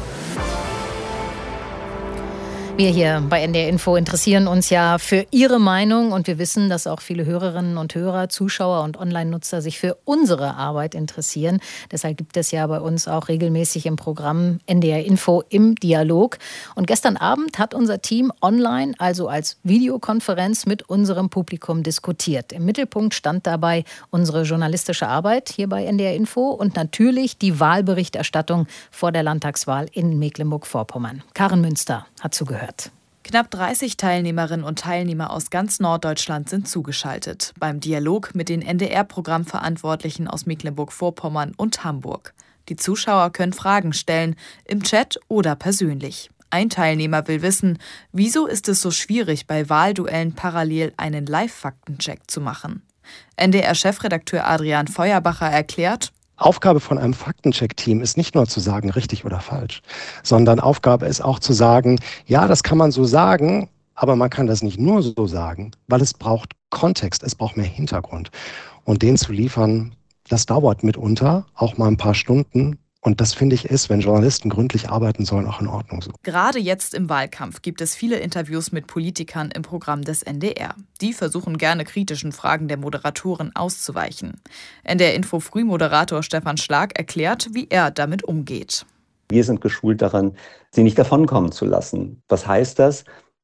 Wir hier bei N D R Info interessieren uns ja für Ihre Meinung und wir wissen, dass auch viele Hörerinnen und Hörer, Zuschauer und Online-Nutzer sich für unsere Arbeit interessieren. Deshalb gibt es ja bei uns auch regelmäßig im Programm N D R Info im Dialog. Und gestern Abend hat unser Team online, also als Videokonferenz, mit unserem Publikum diskutiert. Im Mittelpunkt stand dabei unsere journalistische Arbeit hier bei N D R Info und natürlich die Wahlberichterstattung vor der Landtagswahl in Mecklenburg-Vorpommern. Karin Münster hat zugehört. Knapp dreißig Teilnehmerinnen und Teilnehmer aus ganz Norddeutschland sind zugeschaltet beim Dialog mit den N D R-Programmverantwortlichen aus Mecklenburg-Vorpommern und Hamburg. Die Zuschauer können Fragen stellen, im Chat oder persönlich. Ein Teilnehmer will wissen, wieso ist es so schwierig, bei Wahlduellen parallel einen Live-Faktencheck zu machen. N D R-Chefredakteur Adrian Feuerbacher erklärt: Aufgabe von einem Faktencheck-Team ist nicht nur zu sagen, richtig oder falsch, sondern Aufgabe ist auch zu sagen, ja, das kann man so sagen, aber man kann das nicht nur so sagen, weil es braucht Kontext, es braucht mehr Hintergrund. Und den zu liefern, das dauert mitunter auch mal ein paar Stunden. Und das, finde ich, ist, wenn Journalisten gründlich arbeiten sollen, auch in Ordnung so. Gerade jetzt im Wahlkampf gibt es viele Interviews mit Politikern im Programm des N D R. Die versuchen gerne kritischen Fragen der Moderatoren auszuweichen. N D R-Info-Frühmoderator Stefan Schlag erklärt, wie er damit umgeht. Wir sind geschult daran, sie nicht davonkommen zu lassen. Was heißt das?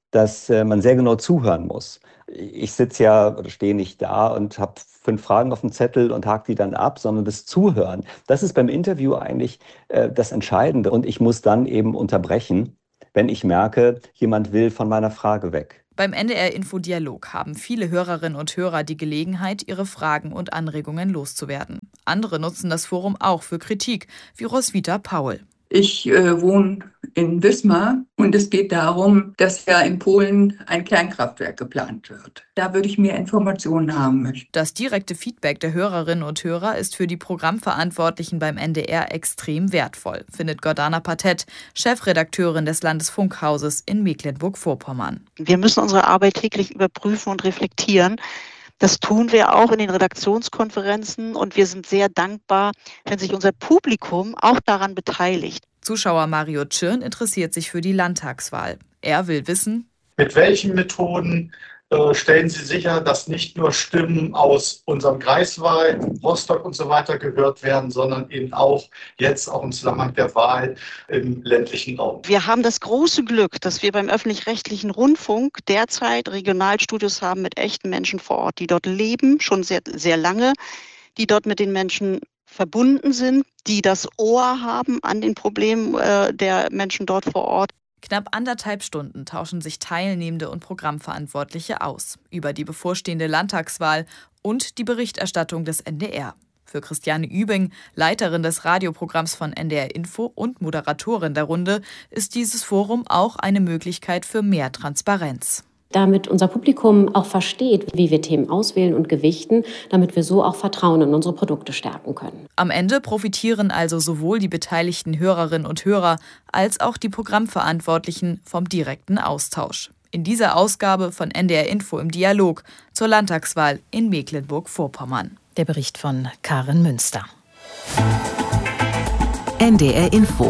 dass man sehr genau zuhören muss. Ich sitze ja oder stehe nicht da und habe fünf Fragen auf dem Zettel und hake die dann ab, sondern das Zuhören, das ist beim Interview eigentlich äh, das Entscheidende. Und ich muss dann eben unterbrechen, wenn ich merke, jemand will von meiner Frage weg. Beim N D R-Info-Dialog haben viele Hörerinnen und Hörer die Gelegenheit, ihre Fragen und Anregungen loszuwerden. Andere nutzen das Forum auch für Kritik, wie Roswitha Paul. Ich äh, wohne in Wismar und es geht darum, dass ja in Polen ein Kernkraftwerk geplant wird. Da würde ich mehr Informationen haben möchten. Das direkte Feedback der Hörerinnen und Hörer ist für die Programmverantwortlichen beim N D R extrem wertvoll, findet Gordana Patett, Chefredakteurin des Landesfunkhauses in Mecklenburg-Vorpommern. Wir müssen unsere Arbeit täglich überprüfen und reflektieren. Das tun wir auch in den Redaktionskonferenzen und wir sind sehr dankbar, wenn sich unser Publikum auch daran beteiligt. Zuschauer Mario Tschirn interessiert sich für die Landtagswahl. Er will wissen, mit welchen Methoden äh, stellen Sie sicher, dass nicht nur Stimmen aus unserem Kreiswahl, Rostock und so weiter gehört werden, sondern eben auch jetzt auch im Zusammenhang der Wahl im ländlichen Raum. Wir haben das große Glück, dass wir beim öffentlich-rechtlichen Rundfunk derzeit Regionalstudios haben mit echten Menschen vor Ort, die dort leben, schon sehr, sehr lange, die dort mit den Menschen verbunden sind, die das Ohr haben an den Problemen äh, der Menschen dort vor Ort. Knapp anderthalb Stunden tauschen sich Teilnehmende und Programmverantwortliche aus über die bevorstehende Landtagswahl und die Berichterstattung des N D R. Für Christiane Übing, Leiterin des Radioprogramms von N D R Info und Moderatorin der Runde, ist dieses Forum auch eine Möglichkeit für mehr Transparenz. Damit unser Publikum auch versteht, wie wir Themen auswählen und gewichten, damit wir so auch Vertrauen in unsere Produkte stärken können. Am Ende profitieren also sowohl die beteiligten Hörerinnen und Hörer als auch die Programmverantwortlichen vom direkten Austausch. In dieser Ausgabe von N D R Info im Dialog zur Landtagswahl in Mecklenburg-Vorpommern. Der Bericht von Karin Münster. N D R Info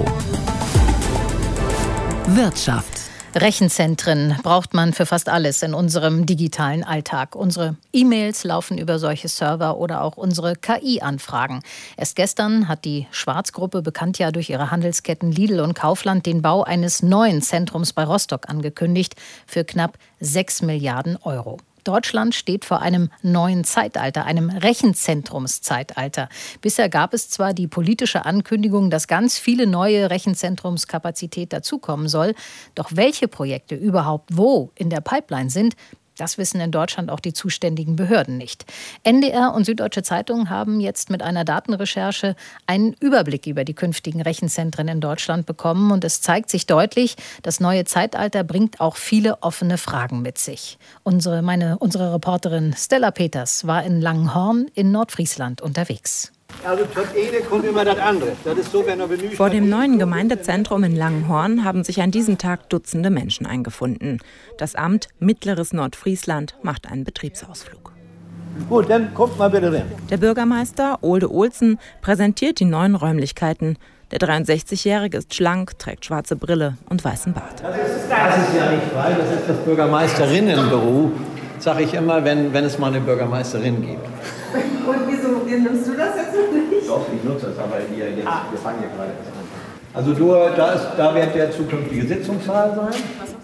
Wirtschaft. Rechenzentren braucht man für fast alles in unserem digitalen Alltag. Unsere E-Mails laufen über solche Server oder auch unsere K I-Anfragen. Erst gestern hat die Schwarz-Gruppe, bekannt ja durch ihre Handelsketten Lidl und Kaufland, den Bau eines neuen Zentrums bei Rostock angekündigt für knapp sechs Milliarden Euro. Deutschland steht vor einem neuen Zeitalter, einem Rechenzentrumszeitalter. Bisher gab es zwar die politische Ankündigung, dass ganz viele neue Rechenzentrumskapazität dazukommen soll, doch welche Projekte überhaupt wo in der Pipeline sind, das wissen in Deutschland auch die zuständigen Behörden nicht. N D R und Süddeutsche Zeitung haben jetzt mit einer Datenrecherche einen Überblick über die künftigen Rechenzentren in Deutschland bekommen. Und es zeigt sich deutlich, das neue Zeitalter bringt auch viele offene Fragen mit sich. Unsere, meine, unsere Reporterin Stella Peters war in Langenhorn in Nordfriesland unterwegs. Also das eine kommt immer das andere. Das ist so, wenn er benötigt. Vor dem neuen Gemeindezentrum in Langenhorn haben sich an diesem Tag Dutzende Menschen eingefunden. Das Amt Mittleres Nordfriesland macht einen Betriebsausflug. Gut, dann kommt mal bitte rein. Der Bürgermeister Olde Olsen präsentiert die neuen Räumlichkeiten. Der dreiundsechzigjährige ist schlank, trägt schwarze Brille und weißen Bart. Das ist, das ist ja nicht frei, das ist das Bürgermeisterinnenbüro, sage ich immer, wenn, wenn es mal eine Bürgermeisterin gibt. Und wieso nimmst du das jetzt nicht? Doch, ich nutze das, aber hier, jetzt, ah. wir fangen hier gerade erst an. Also du, da, ist, da wird der zukünftige Sitzungssaal sein.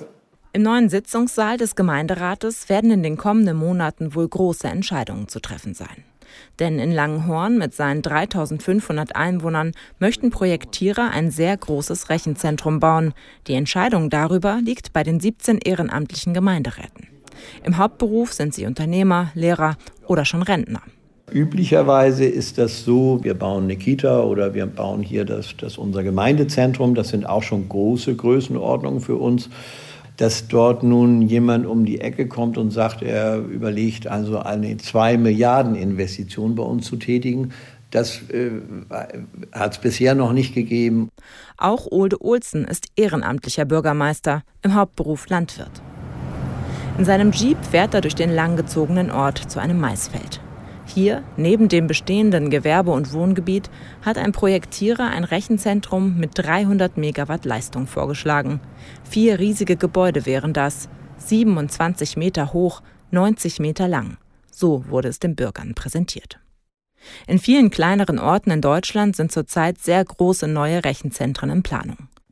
Im neuen Sitzungssaal des Gemeinderates werden in den kommenden Monaten wohl große Entscheidungen zu treffen sein. Denn in Langenhorn mit seinen dreitausendfünfhundert Einwohnern möchten Projektierer ein sehr großes Rechenzentrum bauen. Die Entscheidung darüber liegt bei den siebzehn ehrenamtlichen Gemeinderäten. Im Hauptberuf sind sie Unternehmer, Lehrer oder schon Rentner. Üblicherweise ist das so, wir bauen eine Kita oder wir bauen hier das, das unser Gemeindezentrum. Das sind auch schon große Größenordnungen für uns. Dass dort nun jemand um die Ecke kommt und sagt, er überlegt also eine zwei Milliarden Investition bei uns zu tätigen, das äh, hat es bisher noch nicht gegeben. Auch Olde Olsen ist ehrenamtlicher Bürgermeister, im Hauptberuf Landwirt. In seinem Jeep fährt er durch den langgezogenen Ort zu einem Maisfeld. Hier, neben dem bestehenden Gewerbe- und Wohngebiet, hat ein Projektierer ein Rechenzentrum mit dreihundert Megawatt Leistung vorgeschlagen. Vier riesige Gebäude wären das, siebenundzwanzig Meter hoch, neunzig Meter lang. So wurde es den Bürgern präsentiert. In vielen kleineren Orten in Deutschland sind zurzeit sehr große neue Rechenzentren in Planung.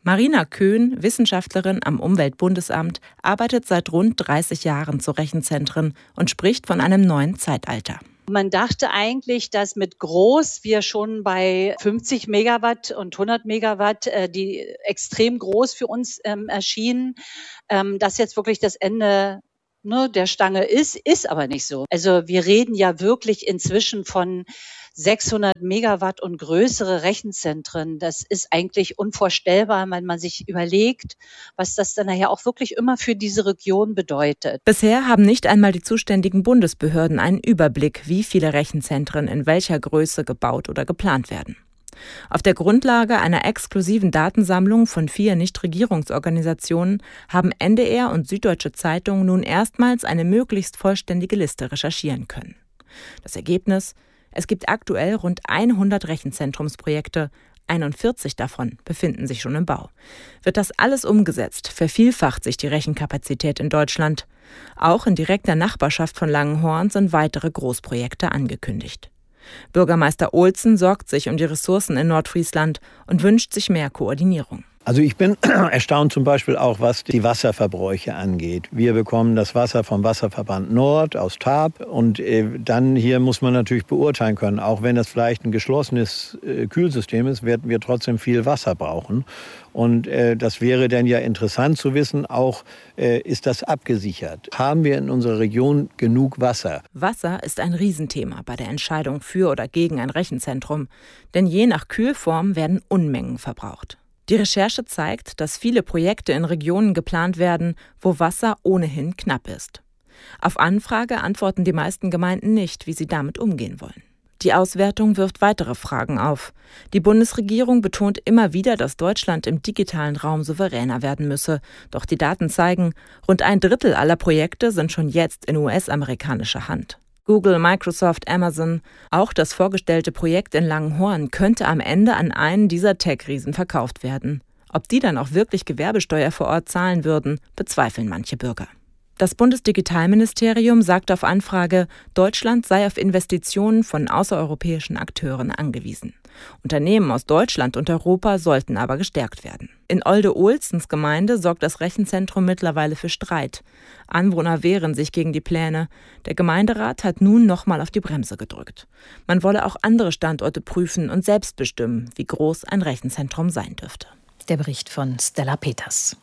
Marina Köhn, Wissenschaftlerin am Umweltbundesamt, arbeitet seit rund dreißig Jahren zu Rechenzentren und spricht von einem neuen Zeitalter. Man dachte eigentlich, dass mit groß wir schon bei fünfzig Megawatt und hundert Megawatt, äh, die extrem groß für uns ähm, erschienen, ähm, dass jetzt wirklich das Ende ne, der Stange ist, ist aber nicht so. Also wir reden ja wirklich inzwischen von sechshundert Megawatt und größere Rechenzentren. Das ist eigentlich unvorstellbar, wenn man sich überlegt, was das dann nachher auch wirklich immer für diese Region bedeutet. Bisher haben nicht einmal die zuständigen Bundesbehörden einen Überblick, wie viele Rechenzentren in welcher Größe gebaut oder geplant werden. Auf der Grundlage einer exklusiven Datensammlung von vier Nichtregierungsorganisationen haben N D R und Süddeutsche Zeitung nun erstmals eine möglichst vollständige Liste recherchieren können. Das Ergebnis: Es gibt aktuell rund hundert Rechenzentrumsprojekte, einundvierzig davon befinden sich schon im Bau. Wird das alles umgesetzt, vervielfacht sich die Rechenkapazität in Deutschland. Auch in direkter Nachbarschaft von Langenhorn sind weitere Großprojekte angekündigt. Bürgermeister Olsen sorgt sich um die Ressourcen in Nordfriesland und wünscht sich mehr Koordinierung. Also ich bin erstaunt zum Beispiel auch, was die Wasserverbräuche angeht. Wir bekommen das Wasser vom Wasserverband Nord aus Tarp und äh, dann hier muss man natürlich beurteilen können, auch wenn das vielleicht ein geschlossenes äh, Kühlsystem ist, werden wir trotzdem viel Wasser brauchen. Und äh, das wäre dann ja interessant zu wissen, auch äh, ist das abgesichert? Haben wir in unserer Region genug Wasser? Wasser ist ein Riesenthema bei der Entscheidung für oder gegen ein Rechenzentrum, denn je nach Kühlform werden Unmengen verbraucht. Die Recherche zeigt, dass viele Projekte in Regionen geplant werden, wo Wasser ohnehin knapp ist. Auf Anfrage antworten die meisten Gemeinden nicht, wie sie damit umgehen wollen. Die Auswertung wirft weitere Fragen auf. Die Bundesregierung betont immer wieder, dass Deutschland im digitalen Raum souveräner werden müsse. Doch die Daten zeigen, rund ein Drittel aller Projekte sind schon jetzt in U S-amerikanischer Hand. Google, Microsoft, Amazon. Auch das vorgestellte Projekt in Langenhorn könnte am Ende an einen dieser Tech-Riesen verkauft werden. Ob die dann auch wirklich Gewerbesteuer vor Ort zahlen würden, bezweifeln manche Bürger. Das Bundesdigitalministerium sagt auf Anfrage, Deutschland sei auf Investitionen von außereuropäischen Akteuren angewiesen. Unternehmen aus Deutschland und Europa sollten aber gestärkt werden. In Olde-Olsens Gemeinde sorgt das Rechenzentrum mittlerweile für Streit. Anwohner wehren sich gegen die Pläne. Der Gemeinderat hat nun nochmal auf die Bremse gedrückt. Man wolle auch andere Standorte prüfen und selbst bestimmen, wie groß ein Rechenzentrum sein dürfte. Der Bericht von Stella Peters.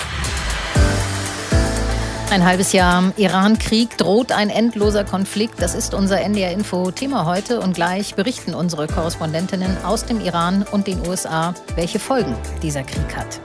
Ein halbes Jahr Iran-Krieg, droht ein endloser Konflikt. Das ist unser N D R-Info-Thema heute. Und gleich berichten unsere Korrespondentinnen aus dem Iran und den U S A, welche Folgen dieser Krieg hat.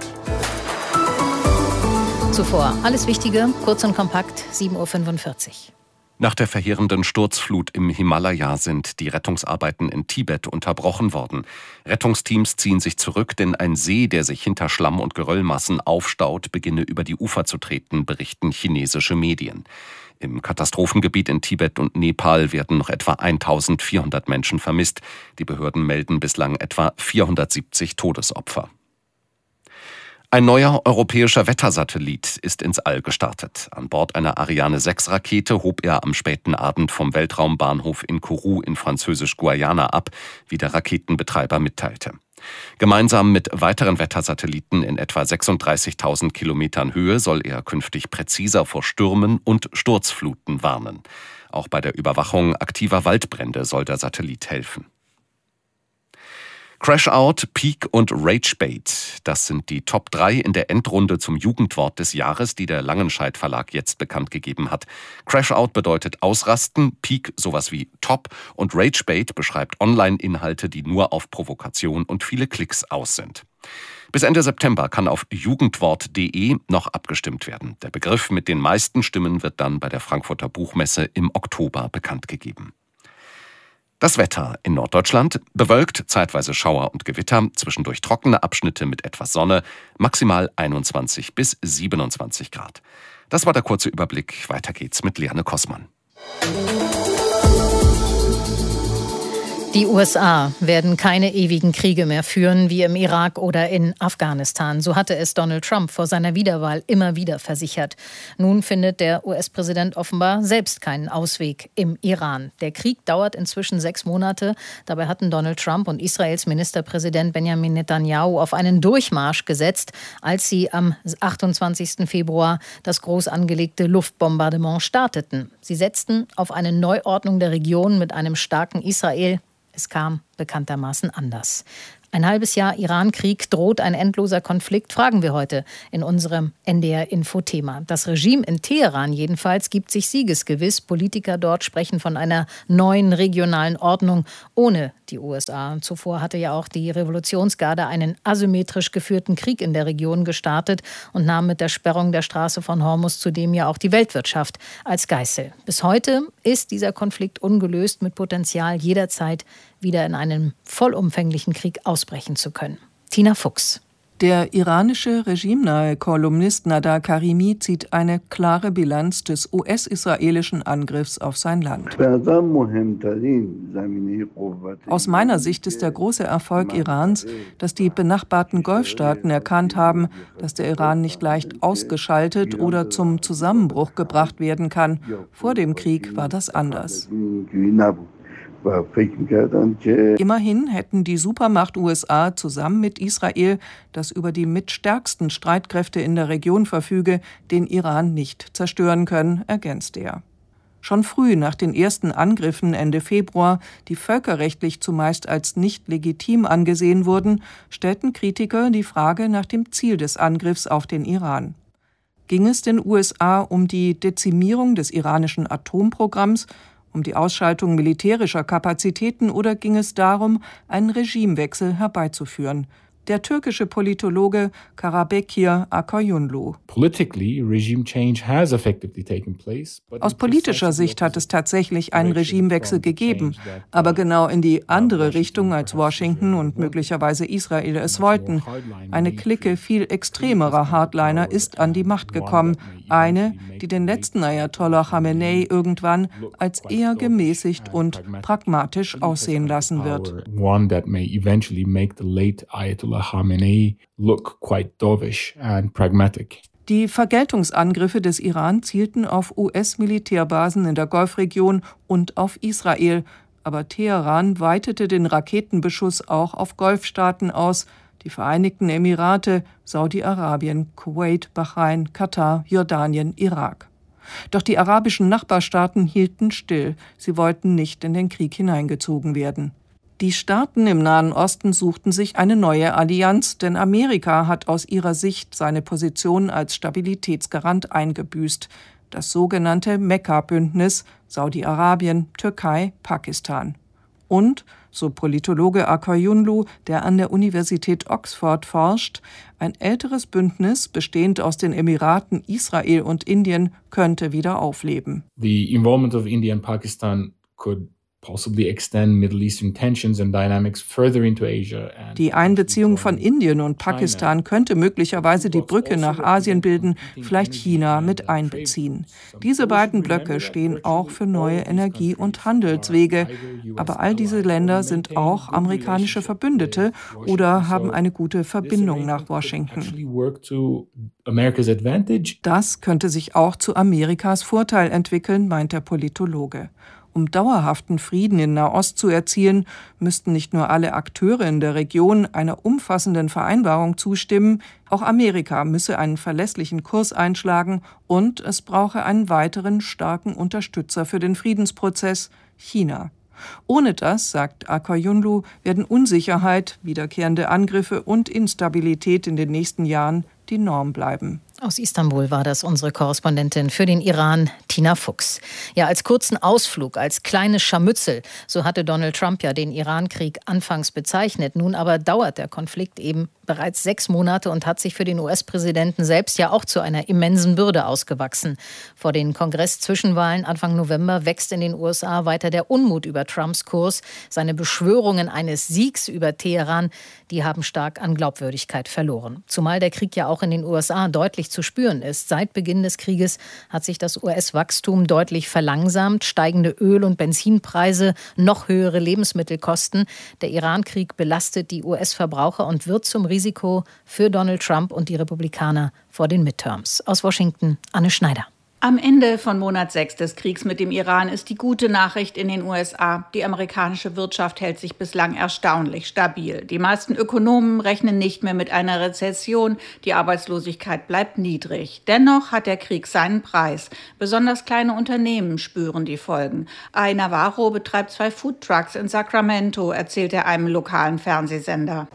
Zuvor alles Wichtige, kurz und kompakt, sieben Uhr fünfundvierzig. Nach der verheerenden Sturzflut im Himalaya sind die Rettungsarbeiten in Tibet unterbrochen worden. Rettungsteams ziehen sich zurück, denn ein See, der sich hinter Schlamm- und Geröllmassen aufstaut, beginne über die Ufer zu treten, berichten chinesische Medien. Im Katastrophengebiet in Tibet und Nepal werden noch etwa eintausendvierhundert Menschen vermisst. Die Behörden melden bislang etwa vierhundertsiebzig Todesopfer. Ein neuer europäischer Wettersatellit ist ins All gestartet. An Bord einer Ariane sechs Rakete hob er am späten Abend vom Weltraumbahnhof in Kourou in Französisch-Guayana ab, wie der Raketenbetreiber mitteilte. Gemeinsam mit weiteren Wettersatelliten in etwa sechsunddreißigtausend Kilometern Höhe soll er künftig präziser vor Stürmen und Sturzfluten warnen. Auch bei der Überwachung aktiver Waldbrände soll der Satellit helfen. Crash-Out, Peak und Rage-Bait, das sind die Top drei in der Endrunde zum Jugendwort des Jahres, die der Langenscheidt Verlag jetzt bekannt gegeben hat. Crash-Out bedeutet ausrasten, Peak sowas wie Top und Rage-Bait beschreibt Online-Inhalte, die nur auf Provokation und viele Klicks aus sind. Bis Ende September kann auf jugendwort punkt de noch abgestimmt werden. Der Begriff mit den meisten Stimmen wird dann bei der Frankfurter Buchmesse im Oktober bekannt gegeben. Das Wetter in Norddeutschland: bewölkt, zeitweise Schauer und Gewitter, zwischendurch trockene Abschnitte mit etwas Sonne, maximal einundzwanzig bis siebenundzwanzig Grad. Das war der kurze Überblick. Weiter geht's mit Liane Kossmann. Die U S A werden keine ewigen Kriege mehr führen, wie im Irak oder in Afghanistan. So hatte es Donald Trump vor seiner Wiederwahl immer wieder versichert. Nun findet der U S-Präsident offenbar selbst keinen Ausweg im Iran. Der Krieg dauert inzwischen sechs Monate. Dabei hatten Donald Trump und Israels Ministerpräsident Benjamin Netanyahu auf einen Durchmarsch gesetzt, als sie am achtundzwanzigsten Februar das groß angelegte Luftbombardement starteten. Sie setzten auf eine Neuordnung der Region mit einem starken Israel. Es kam bekanntermaßen anders. Ein halbes Jahr Iran-Krieg, droht ein endloser Konflikt, fragen wir heute in unserem N D R-Info-Thema. Das Regime in Teheran jedenfalls gibt sich siegesgewiss. Politiker dort sprechen von einer neuen regionalen Ordnung ohne die U S A. Zuvor hatte ja auch die Revolutionsgarde einen asymmetrisch geführten Krieg in der Region gestartet und nahm mit der Sperrung der Straße von Hormuz zudem ja auch die Weltwirtschaft als Geißel. Bis heute ist dieser Konflikt ungelöst, mit Potenzial jederzeit wieder in einen vollumfänglichen Krieg ausbrechen zu können. Tina Fuchs. Der iranische regimenahe Kolumnist Nader Karimi zieht eine klare Bilanz des U S-israelischen Angriffs auf sein Land. Aus meiner Sicht ist der große Erfolg Irans, dass die benachbarten Golfstaaten erkannt haben, dass der Iran nicht leicht ausgeschaltet oder zum Zusammenbruch gebracht werden kann. Vor dem Krieg war das anders. Immerhin hätten die Supermacht U S A zusammen mit Israel, das über die mitstärksten Streitkräfte in der Region verfüge, den Iran nicht zerstören können, ergänzt er. Schon früh nach den ersten Angriffen Ende Februar, die völkerrechtlich zumeist als nicht legitim angesehen wurden, stellten Kritiker die Frage nach dem Ziel des Angriffs auf den Iran. Ging es den U S A um die Dezimierung des iranischen Atomprogramms, um die Ausschaltung militärischer Kapazitäten, oder ging es darum, einen Regimewechsel herbeizuführen? Der türkische Politologe Karabekir Akayunlu. Aus politischer Sicht hat es tatsächlich einen Regimewechsel gegeben, aber genau in die andere Richtung, als Washington und möglicherweise Israel es wollten. Eine Clique viel extremerer Hardliner ist an die Macht gekommen, eine, die den letzten Ayatollah Khamenei irgendwann als eher gemäßigt und pragmatisch aussehen lassen wird. Khamenei look quite dovish and pragmatic. Die Vergeltungsangriffe des Iran zielten auf U S-Militärbasen in der Golfregion und auf Israel. Aber Teheran weitete den Raketenbeschuss auch auf Golfstaaten aus, die Vereinigten Emirate, Saudi-Arabien, Kuwait, Bahrain, Katar, Jordanien, Irak. Doch die arabischen Nachbarstaaten hielten still. Sie wollten nicht in den Krieg hineingezogen werden. Die Staaten im Nahen Osten suchten sich eine neue Allianz, denn Amerika hat aus ihrer Sicht seine Position als Stabilitätsgarant eingebüßt. Das sogenannte Mekka-Bündnis Saudi-Arabien, Türkei, Pakistan. Und, so Politologe Akayunlu, der an der Universität Oxford forscht, ein älteres Bündnis, bestehend aus den Emiraten, Israel und Indien, könnte wieder aufleben. The involvement of India and Pakistan could Die Einbeziehung von Indien und Pakistan könnte möglicherweise die Brücke nach Asien bilden, vielleicht China mit einbeziehen. Diese beiden Blöcke stehen auch für neue Energie- und Handelswege. Aber all diese Länder sind auch amerikanische Verbündete oder haben eine gute Verbindung nach Washington. Das könnte sich auch zu Amerikas Vorteil entwickeln, meint der Politologe. Um dauerhaften Frieden in Nahost zu erzielen, müssten nicht nur alle Akteure in der Region einer umfassenden Vereinbarung zustimmen, auch Amerika müsse einen verlässlichen Kurs einschlagen und es brauche einen weiteren starken Unterstützer für den Friedensprozess, China. Ohne das, sagt Akayunlu, werden Unsicherheit, wiederkehrende Angriffe und Instabilität in den nächsten Jahren die Norm bleiben. Aus Istanbul war das unsere Korrespondentin für den Iran, Tina Fuchs. Ja, als kurzen Ausflug, als kleines Scharmützel, so hatte Donald Trump ja den Iran-Krieg anfangs bezeichnet. Nun aber dauert der Konflikt eben bereits sechs Monate und hat sich für den U S-Präsidenten selbst ja auch zu einer immensen Bürde ausgewachsen. Vor den Kongress-Zwischenwahlen Anfang November wächst in den U S A weiter der Unmut über Trumps Kurs. Seine Beschwörungen eines Siegs über Teheran, die haben stark an Glaubwürdigkeit verloren. Zumal der Krieg ja auch in den U S A deutlich deutlich zu spüren ist. Seit Beginn des Krieges hat sich das U S-Wachstum deutlich verlangsamt. Steigende Öl- und Benzinpreise, noch höhere Lebensmittelkosten. Der Iran-Krieg belastet die U S-Verbraucher und wird zum Risiko für Donald Trump und die Republikaner vor den Midterms. Aus Washington, Anne Schneider. Am Ende von Monat sechs des Kriegs mit dem Iran ist die gute Nachricht in den U S A. Die amerikanische Wirtschaft hält sich bislang erstaunlich stabil. Die meisten Ökonomen rechnen nicht mehr mit einer Rezession. Die Arbeitslosigkeit bleibt niedrig. Dennoch hat der Krieg seinen Preis. Besonders kleine Unternehmen spüren die Folgen. Ai Navarro betreibt zwei Foodtrucks in Sacramento, erzählt er einem lokalen Fernsehsender.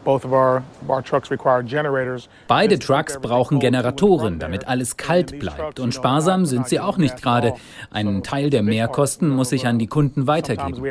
Beide Trucks brauchen Generatoren, damit alles kalt bleibt. Und sparsam sind sie auch nicht gerade. Einen Teil der Mehrkosten muss ich an die Kunden weitergeben.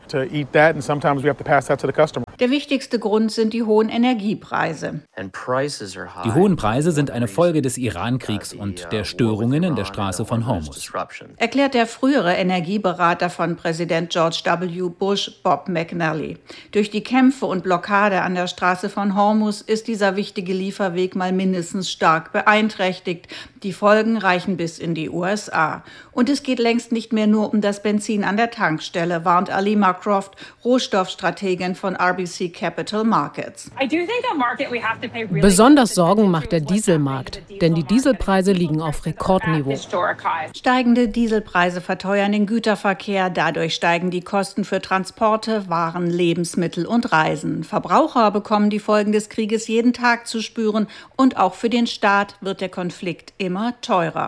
Der wichtigste Grund sind die hohen Energiepreise. Die hohen Preise sind eine Folge des Iran-Kriegs und der Störungen in der Straße von Hormuz. Erklärt der frühere Energieberater von Präsident George W. Bush, Bob McNally. Durch die Kämpfe und Blockade an der Straße von Hormuz ist dieser wichtige Lieferweg mal mindestens stark beeinträchtigt. Die Folgen reichen bis in die U S A. Und es geht längst nicht mehr nur um das Benzin an der Tankstelle, warnt Alima Croft, Rohstoffstrategin von R B C Capital Markets. Besonders Sorgen macht der Dieselmarkt, denn die Dieselpreise liegen auf Rekordniveau. Steigende Dieselpreise verteuern den Güterverkehr, dadurch steigen die Kosten für Transporte, Waren, Lebensmittel und Reisen. Verbraucher bekommen die Folgen des Krieges jeden Tag zu spüren und auch für den Staat wird der Konflikt immer teurer.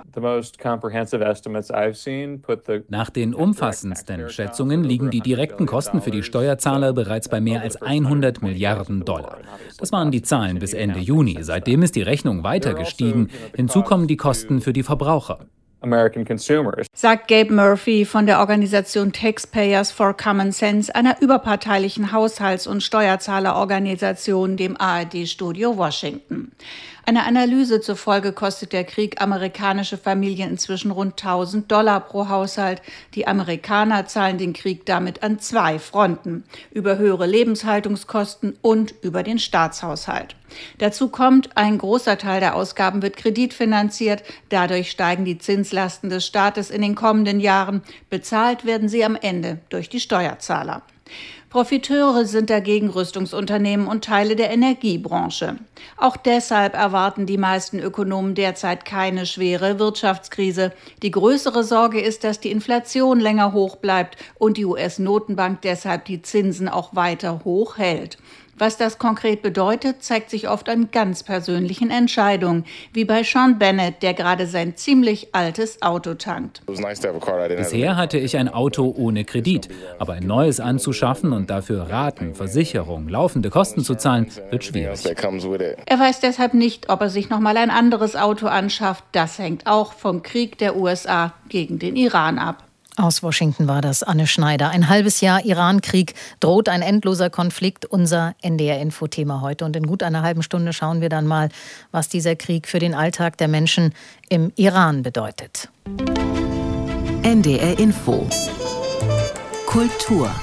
Nach den umfassendsten Schätzungen liegen die direkten Kosten für die Steuerzahler bereits bei mehr als hundert Milliarden Dollar. Das waren die Zahlen bis Ende Juni. Seitdem ist die Rechnung weiter gestiegen. Hinzu kommen die Kosten für die Verbraucher. Sagt Gabe Murphy von der Organisation Taxpayers for Common Sense, einer überparteilichen Haushalts- und Steuerzahlerorganisation, dem A R D-Studio Washington. Einer Analyse zufolge kostet der Krieg amerikanische Familien inzwischen rund tausend Dollar pro Haushalt. Die Amerikaner zahlen den Krieg damit an zwei Fronten: über höhere Lebenshaltungskosten und über den Staatshaushalt. Dazu kommt, ein großer Teil der Ausgaben wird kreditfinanziert. Dadurch steigen die Zinslasten des Staates in den kommenden Jahren. Bezahlt werden sie am Ende durch die Steuerzahler. Profiteure sind dagegen Rüstungsunternehmen und Teile der Energiebranche. Auch deshalb erwarten die meisten Ökonomen derzeit keine schwere Wirtschaftskrise. Die größere Sorge ist, dass die Inflation länger hoch bleibt und die U S-Notenbank deshalb die Zinsen auch weiter hoch hält. Was das konkret bedeutet, zeigt sich oft an ganz persönlichen Entscheidungen, wie bei Sean Bennett, der gerade sein ziemlich altes Auto tankt. Bisher hatte ich ein Auto ohne Kredit, aber ein neues anzuschaffen und dafür Raten, Versicherung, laufende Kosten zu zahlen, wird schwierig. Er weiß deshalb nicht, ob er sich noch mal ein anderes Auto anschafft. Das hängt auch vom Krieg der U S A gegen den Iran ab. Aus Washington war das Anne Schneider. Ein halbes Jahr Iran-Krieg, droht ein endloser Konflikt, unser N D R-Info-Thema heute. Und in gut einer halben Stunde schauen wir dann mal, was dieser Krieg für den Alltag der Menschen im Iran bedeutet. N D R-Info. Kultur.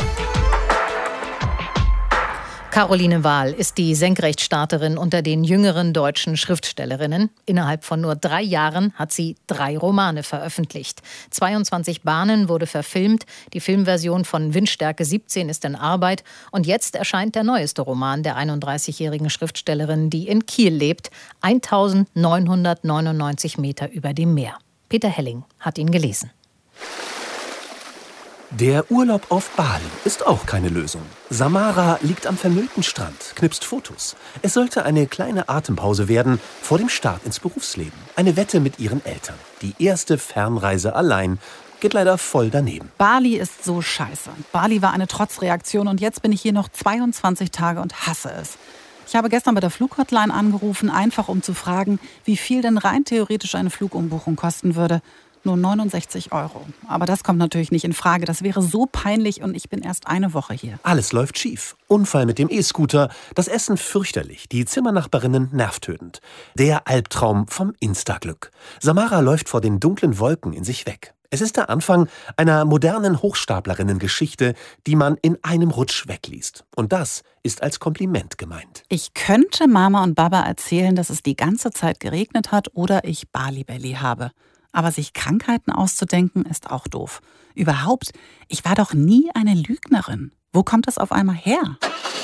Caroline Wahl ist die Senkrechtstarterin unter den jüngeren deutschen Schriftstellerinnen. Innerhalb von nur drei Jahren hat sie drei Romane veröffentlicht. zweiundzwanzig Bahnen wurde verfilmt. Die Filmversion von Windstärke siebzehn ist in Arbeit. Und jetzt erscheint der neueste Roman der einunddreißigjährigen Schriftstellerin, die in Kiel lebt. eintausendneunhundertneunundneunzig Meter über dem Meer. Peter Helling hat ihn gelesen. Der Urlaub auf Bali ist auch keine Lösung. Samara liegt am vermüllten Strand, knipst Fotos. Es sollte eine kleine Atempause werden vor dem Start ins Berufsleben. Eine Wette mit ihren Eltern. Die erste Fernreise allein geht leider voll daneben. Bali ist so scheiße. Bali war eine Trotzreaktion und jetzt bin ich hier noch zweiundzwanzig Tage und hasse es. Ich habe gestern bei der Flughotline angerufen, einfach um zu fragen, wie viel denn rein theoretisch eine Flugumbuchung kosten würde. Nur neunundsechzig Euro. Aber das kommt natürlich nicht in Frage. Das wäre so peinlich und ich bin erst eine Woche hier. Alles läuft schief. Unfall mit dem E-Scooter, das Essen fürchterlich, die Zimmernachbarinnen nervtötend. Der Albtraum vom Instaglück. Samara läuft vor den dunklen Wolken in sich weg. Es ist der Anfang einer modernen Hochstaplerinnen-Geschichte, die man in einem Rutsch wegliest. Und das ist als Kompliment gemeint. Ich könnte Mama und Baba erzählen, dass es die ganze Zeit geregnet hat oder ich Bali-Belly habe. Aber sich Krankheiten auszudenken, ist auch doof. Überhaupt, ich war doch nie eine Lügnerin. Wo kommt das auf einmal her?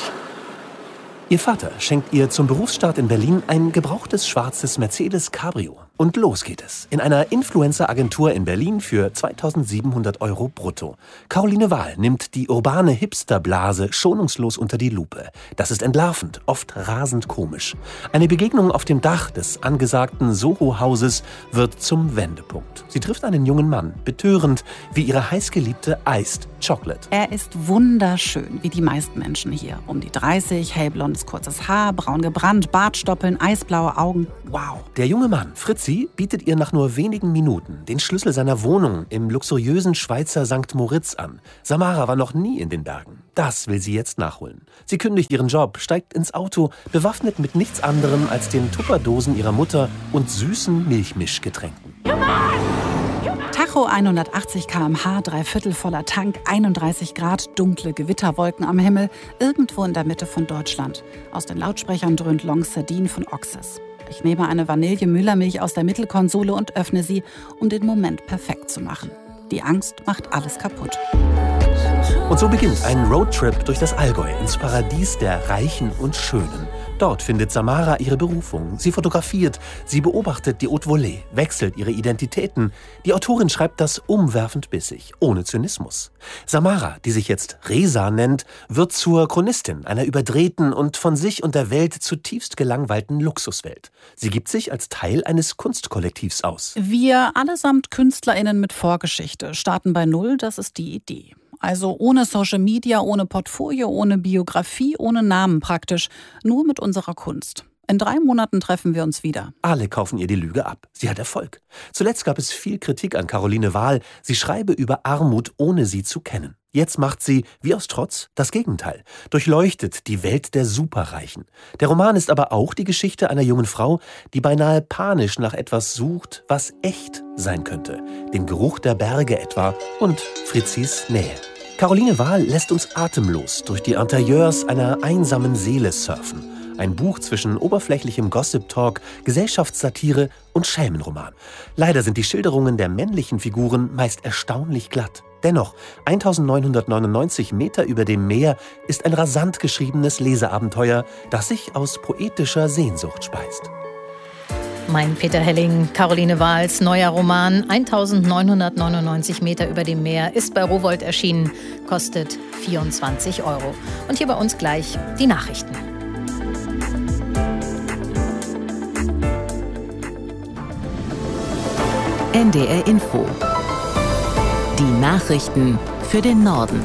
Ihr Vater schenkt ihr zum Berufsstart in Berlin ein gebrauchtes schwarzes Mercedes Cabrio. Und los geht es. In einer Influencer-Agentur in Berlin für zweitausendsiebenhundert Euro brutto. Caroline Wahl nimmt die urbane Hipsterblase schonungslos unter die Lupe. Das ist entlarvend, oft rasend komisch. Eine Begegnung auf dem Dach des angesagten Soho-Hauses wird zum Wendepunkt. Sie trifft einen jungen Mann, betörend wie ihre heißgeliebte Iced Chocolate. Er ist wunderschön, wie die meisten Menschen hier. Um die dreißig, hellblondes kurzes Haar, braun gebrannt, Bartstoppeln, eisblaue Augen. Wow. Der junge Mann, Fritzi, bietet ihr nach nur wenigen Minuten den Schlüssel seiner Wohnung im luxuriösen Schweizer Sankt Moritz an. Samara war noch nie in den Bergen. Das will sie jetzt nachholen. Sie kündigt ihren Job, steigt ins Auto, bewaffnet mit nichts anderem als den Tupperdosen ihrer Mutter und süßen Milchmischgetränken. Tacho hundertachtzig Kilometer pro Stunde, dreiviertel voller Tank, einunddreißig Grad, dunkle Gewitterwolken am Himmel, irgendwo in der Mitte von Deutschland. Aus den Lautsprechern dröhnt Long Sardine von Oxys. Ich nehme eine Vanille-Müllermilch aus der Mittelkonsole und öffne sie, um den Moment perfekt zu machen. Die Angst macht alles kaputt. Und so beginnt ein Roadtrip durch das Allgäu ins Paradies der Reichen und Schönen. Dort findet Samara ihre Berufung. Sie fotografiert, sie beobachtet die Haute Volée, wechselt ihre Identitäten. Die Autorin schreibt das umwerfend bissig, ohne Zynismus. Samara, die sich jetzt Resa nennt, wird zur Chronistin einer überdrehten und von sich und der Welt zutiefst gelangweilten Luxuswelt. Sie gibt sich als Teil eines Kunstkollektivs aus. Wir allesamt KünstlerInnen mit Vorgeschichte starten bei Null, das ist die Idee. Also ohne Social Media, ohne Portfolio, ohne Biografie, ohne Namen praktisch. Nur mit unserer Kunst. In drei Monaten treffen wir uns wieder. Alle kaufen ihr die Lüge ab. Sie hat Erfolg. Zuletzt gab es viel Kritik an Caroline Wahl. Sie schreibe über Armut, ohne sie zu kennen. Jetzt macht sie, wie aus Trotz, das Gegenteil. Durchleuchtet die Welt der Superreichen. Der Roman ist aber auch die Geschichte einer jungen Frau, die beinahe panisch nach etwas sucht, was echt sein könnte. Den Geruch der Berge etwa und Fritzis Nähe. Caroline Wahl lässt uns atemlos durch die Interieurs einer einsamen Seele surfen. Ein Buch zwischen oberflächlichem Gossip-Talk, Gesellschaftssatire und Schelmenroman. Leider sind die Schilderungen der männlichen Figuren meist erstaunlich glatt. Dennoch, eintausendneunhundertneunundneunzig Meter über dem Meer ist ein rasant geschriebenes Leseabenteuer, das sich aus poetischer Sehnsucht speist. Mein Peter Helling, Caroline Wahls neuer Roman eintausendneunhundertneunundneunzig Meter über dem Meer ist bei Rowohlt erschienen, kostet vierundzwanzig Euro. Und hier bei uns gleich die Nachrichten. N D R Info. Die Nachrichten für den Norden.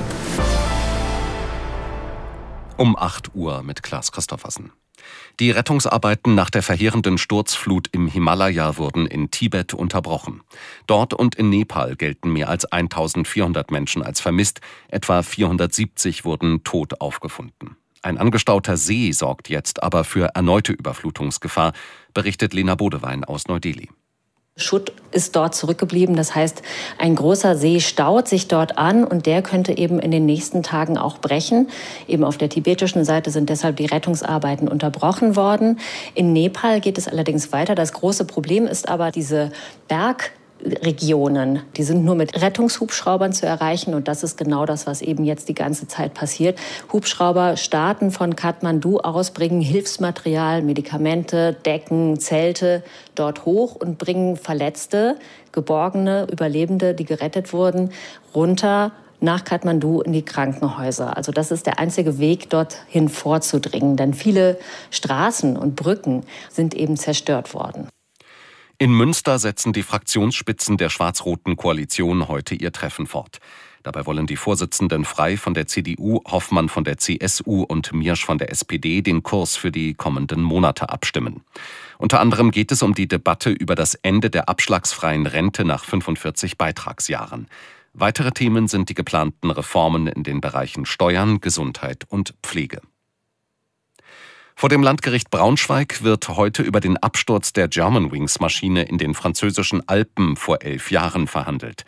Um acht Uhr mit Klaas Christoffersen. Die Rettungsarbeiten nach der verheerenden Sturzflut im Himalaya wurden in Tibet unterbrochen. Dort und in Nepal gelten mehr als eintausendvierhundert Menschen als vermisst, etwa vierhundertsiebzig wurden tot aufgefunden. Ein angestauter See sorgt jetzt aber für erneute Überflutungsgefahr, berichtet Lena Bodewein aus Neu-Delhi. Schutt ist dort zurückgeblieben. Das heißt, ein großer See staut sich dort an und der könnte eben in den nächsten Tagen auch brechen. Eben auf der tibetischen Seite sind deshalb die Rettungsarbeiten unterbrochen worden. In Nepal geht es allerdings weiter. Das große Problem ist aber diese Berg Regionen, die sind nur mit Rettungshubschraubern zu erreichen und das ist genau das, was eben jetzt die ganze Zeit passiert. Hubschrauber starten von Kathmandu aus, bringen Hilfsmaterial, Medikamente, Decken, Zelte dort hoch und bringen Verletzte, Geborgene, Überlebende, die gerettet wurden, runter nach Kathmandu in die Krankenhäuser. Also das ist der einzige Weg, dorthin vorzudringen, denn viele Straßen und Brücken sind eben zerstört worden. In Münster setzen die Fraktionsspitzen der schwarz-roten Koalition heute ihr Treffen fort. Dabei wollen die Vorsitzenden Frey von der C D U, Hoffmann von der C S U und Miersch von der S P D den Kurs für die kommenden Monate abstimmen. Unter anderem geht es um die Debatte über das Ende der abschlagsfreien Rente nach fünfundvierzig Beitragsjahren. Weitere Themen sind die geplanten Reformen in den Bereichen Steuern, Gesundheit und Pflege. Vor dem Landgericht Braunschweig wird heute über den Absturz der Germanwings-Maschine in den französischen Alpen vor elf Jahren verhandelt.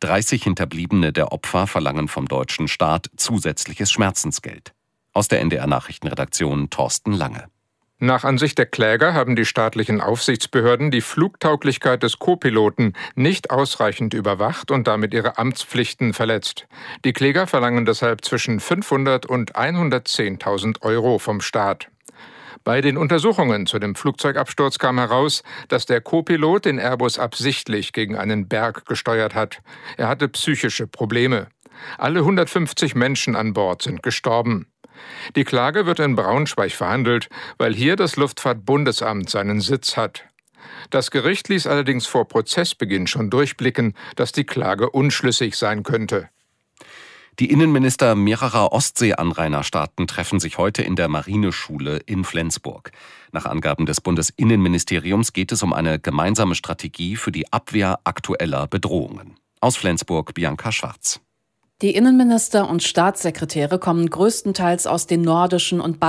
dreißig Hinterbliebene der Opfer verlangen vom deutschen Staat zusätzliches Schmerzensgeld. Aus der N D R-Nachrichtenredaktion Thorsten Lange. Nach Ansicht der Kläger haben die staatlichen Aufsichtsbehörden die Flugtauglichkeit des Co-Piloten nicht ausreichend überwacht und damit ihre Amtspflichten verletzt. Die Kläger verlangen deshalb zwischen fünfhundert und hundertzehntausend Euro vom Staat. Bei den Untersuchungen zu dem Flugzeugabsturz kam heraus, dass der Co-Pilot den Airbus absichtlich gegen einen Berg gesteuert hat. Er hatte psychische Probleme. Alle hundertfünfzig Menschen an Bord sind gestorben. Die Klage wird in Braunschweig verhandelt, weil hier das Luftfahrtbundesamt seinen Sitz hat. Das Gericht ließ allerdings vor Prozessbeginn schon durchblicken, dass die Klage unschlüssig sein könnte. Die Innenminister mehrerer Ostseeanrainerstaaten treffen sich heute in der Marineschule in Flensburg. Nach Angaben des Bundesinnenministeriums geht es um eine gemeinsame Strategie für die Abwehr aktueller Bedrohungen. Aus Flensburg Bianca Schwarz. Die Innenminister und Staatssekretäre kommen größtenteils aus den nordischen und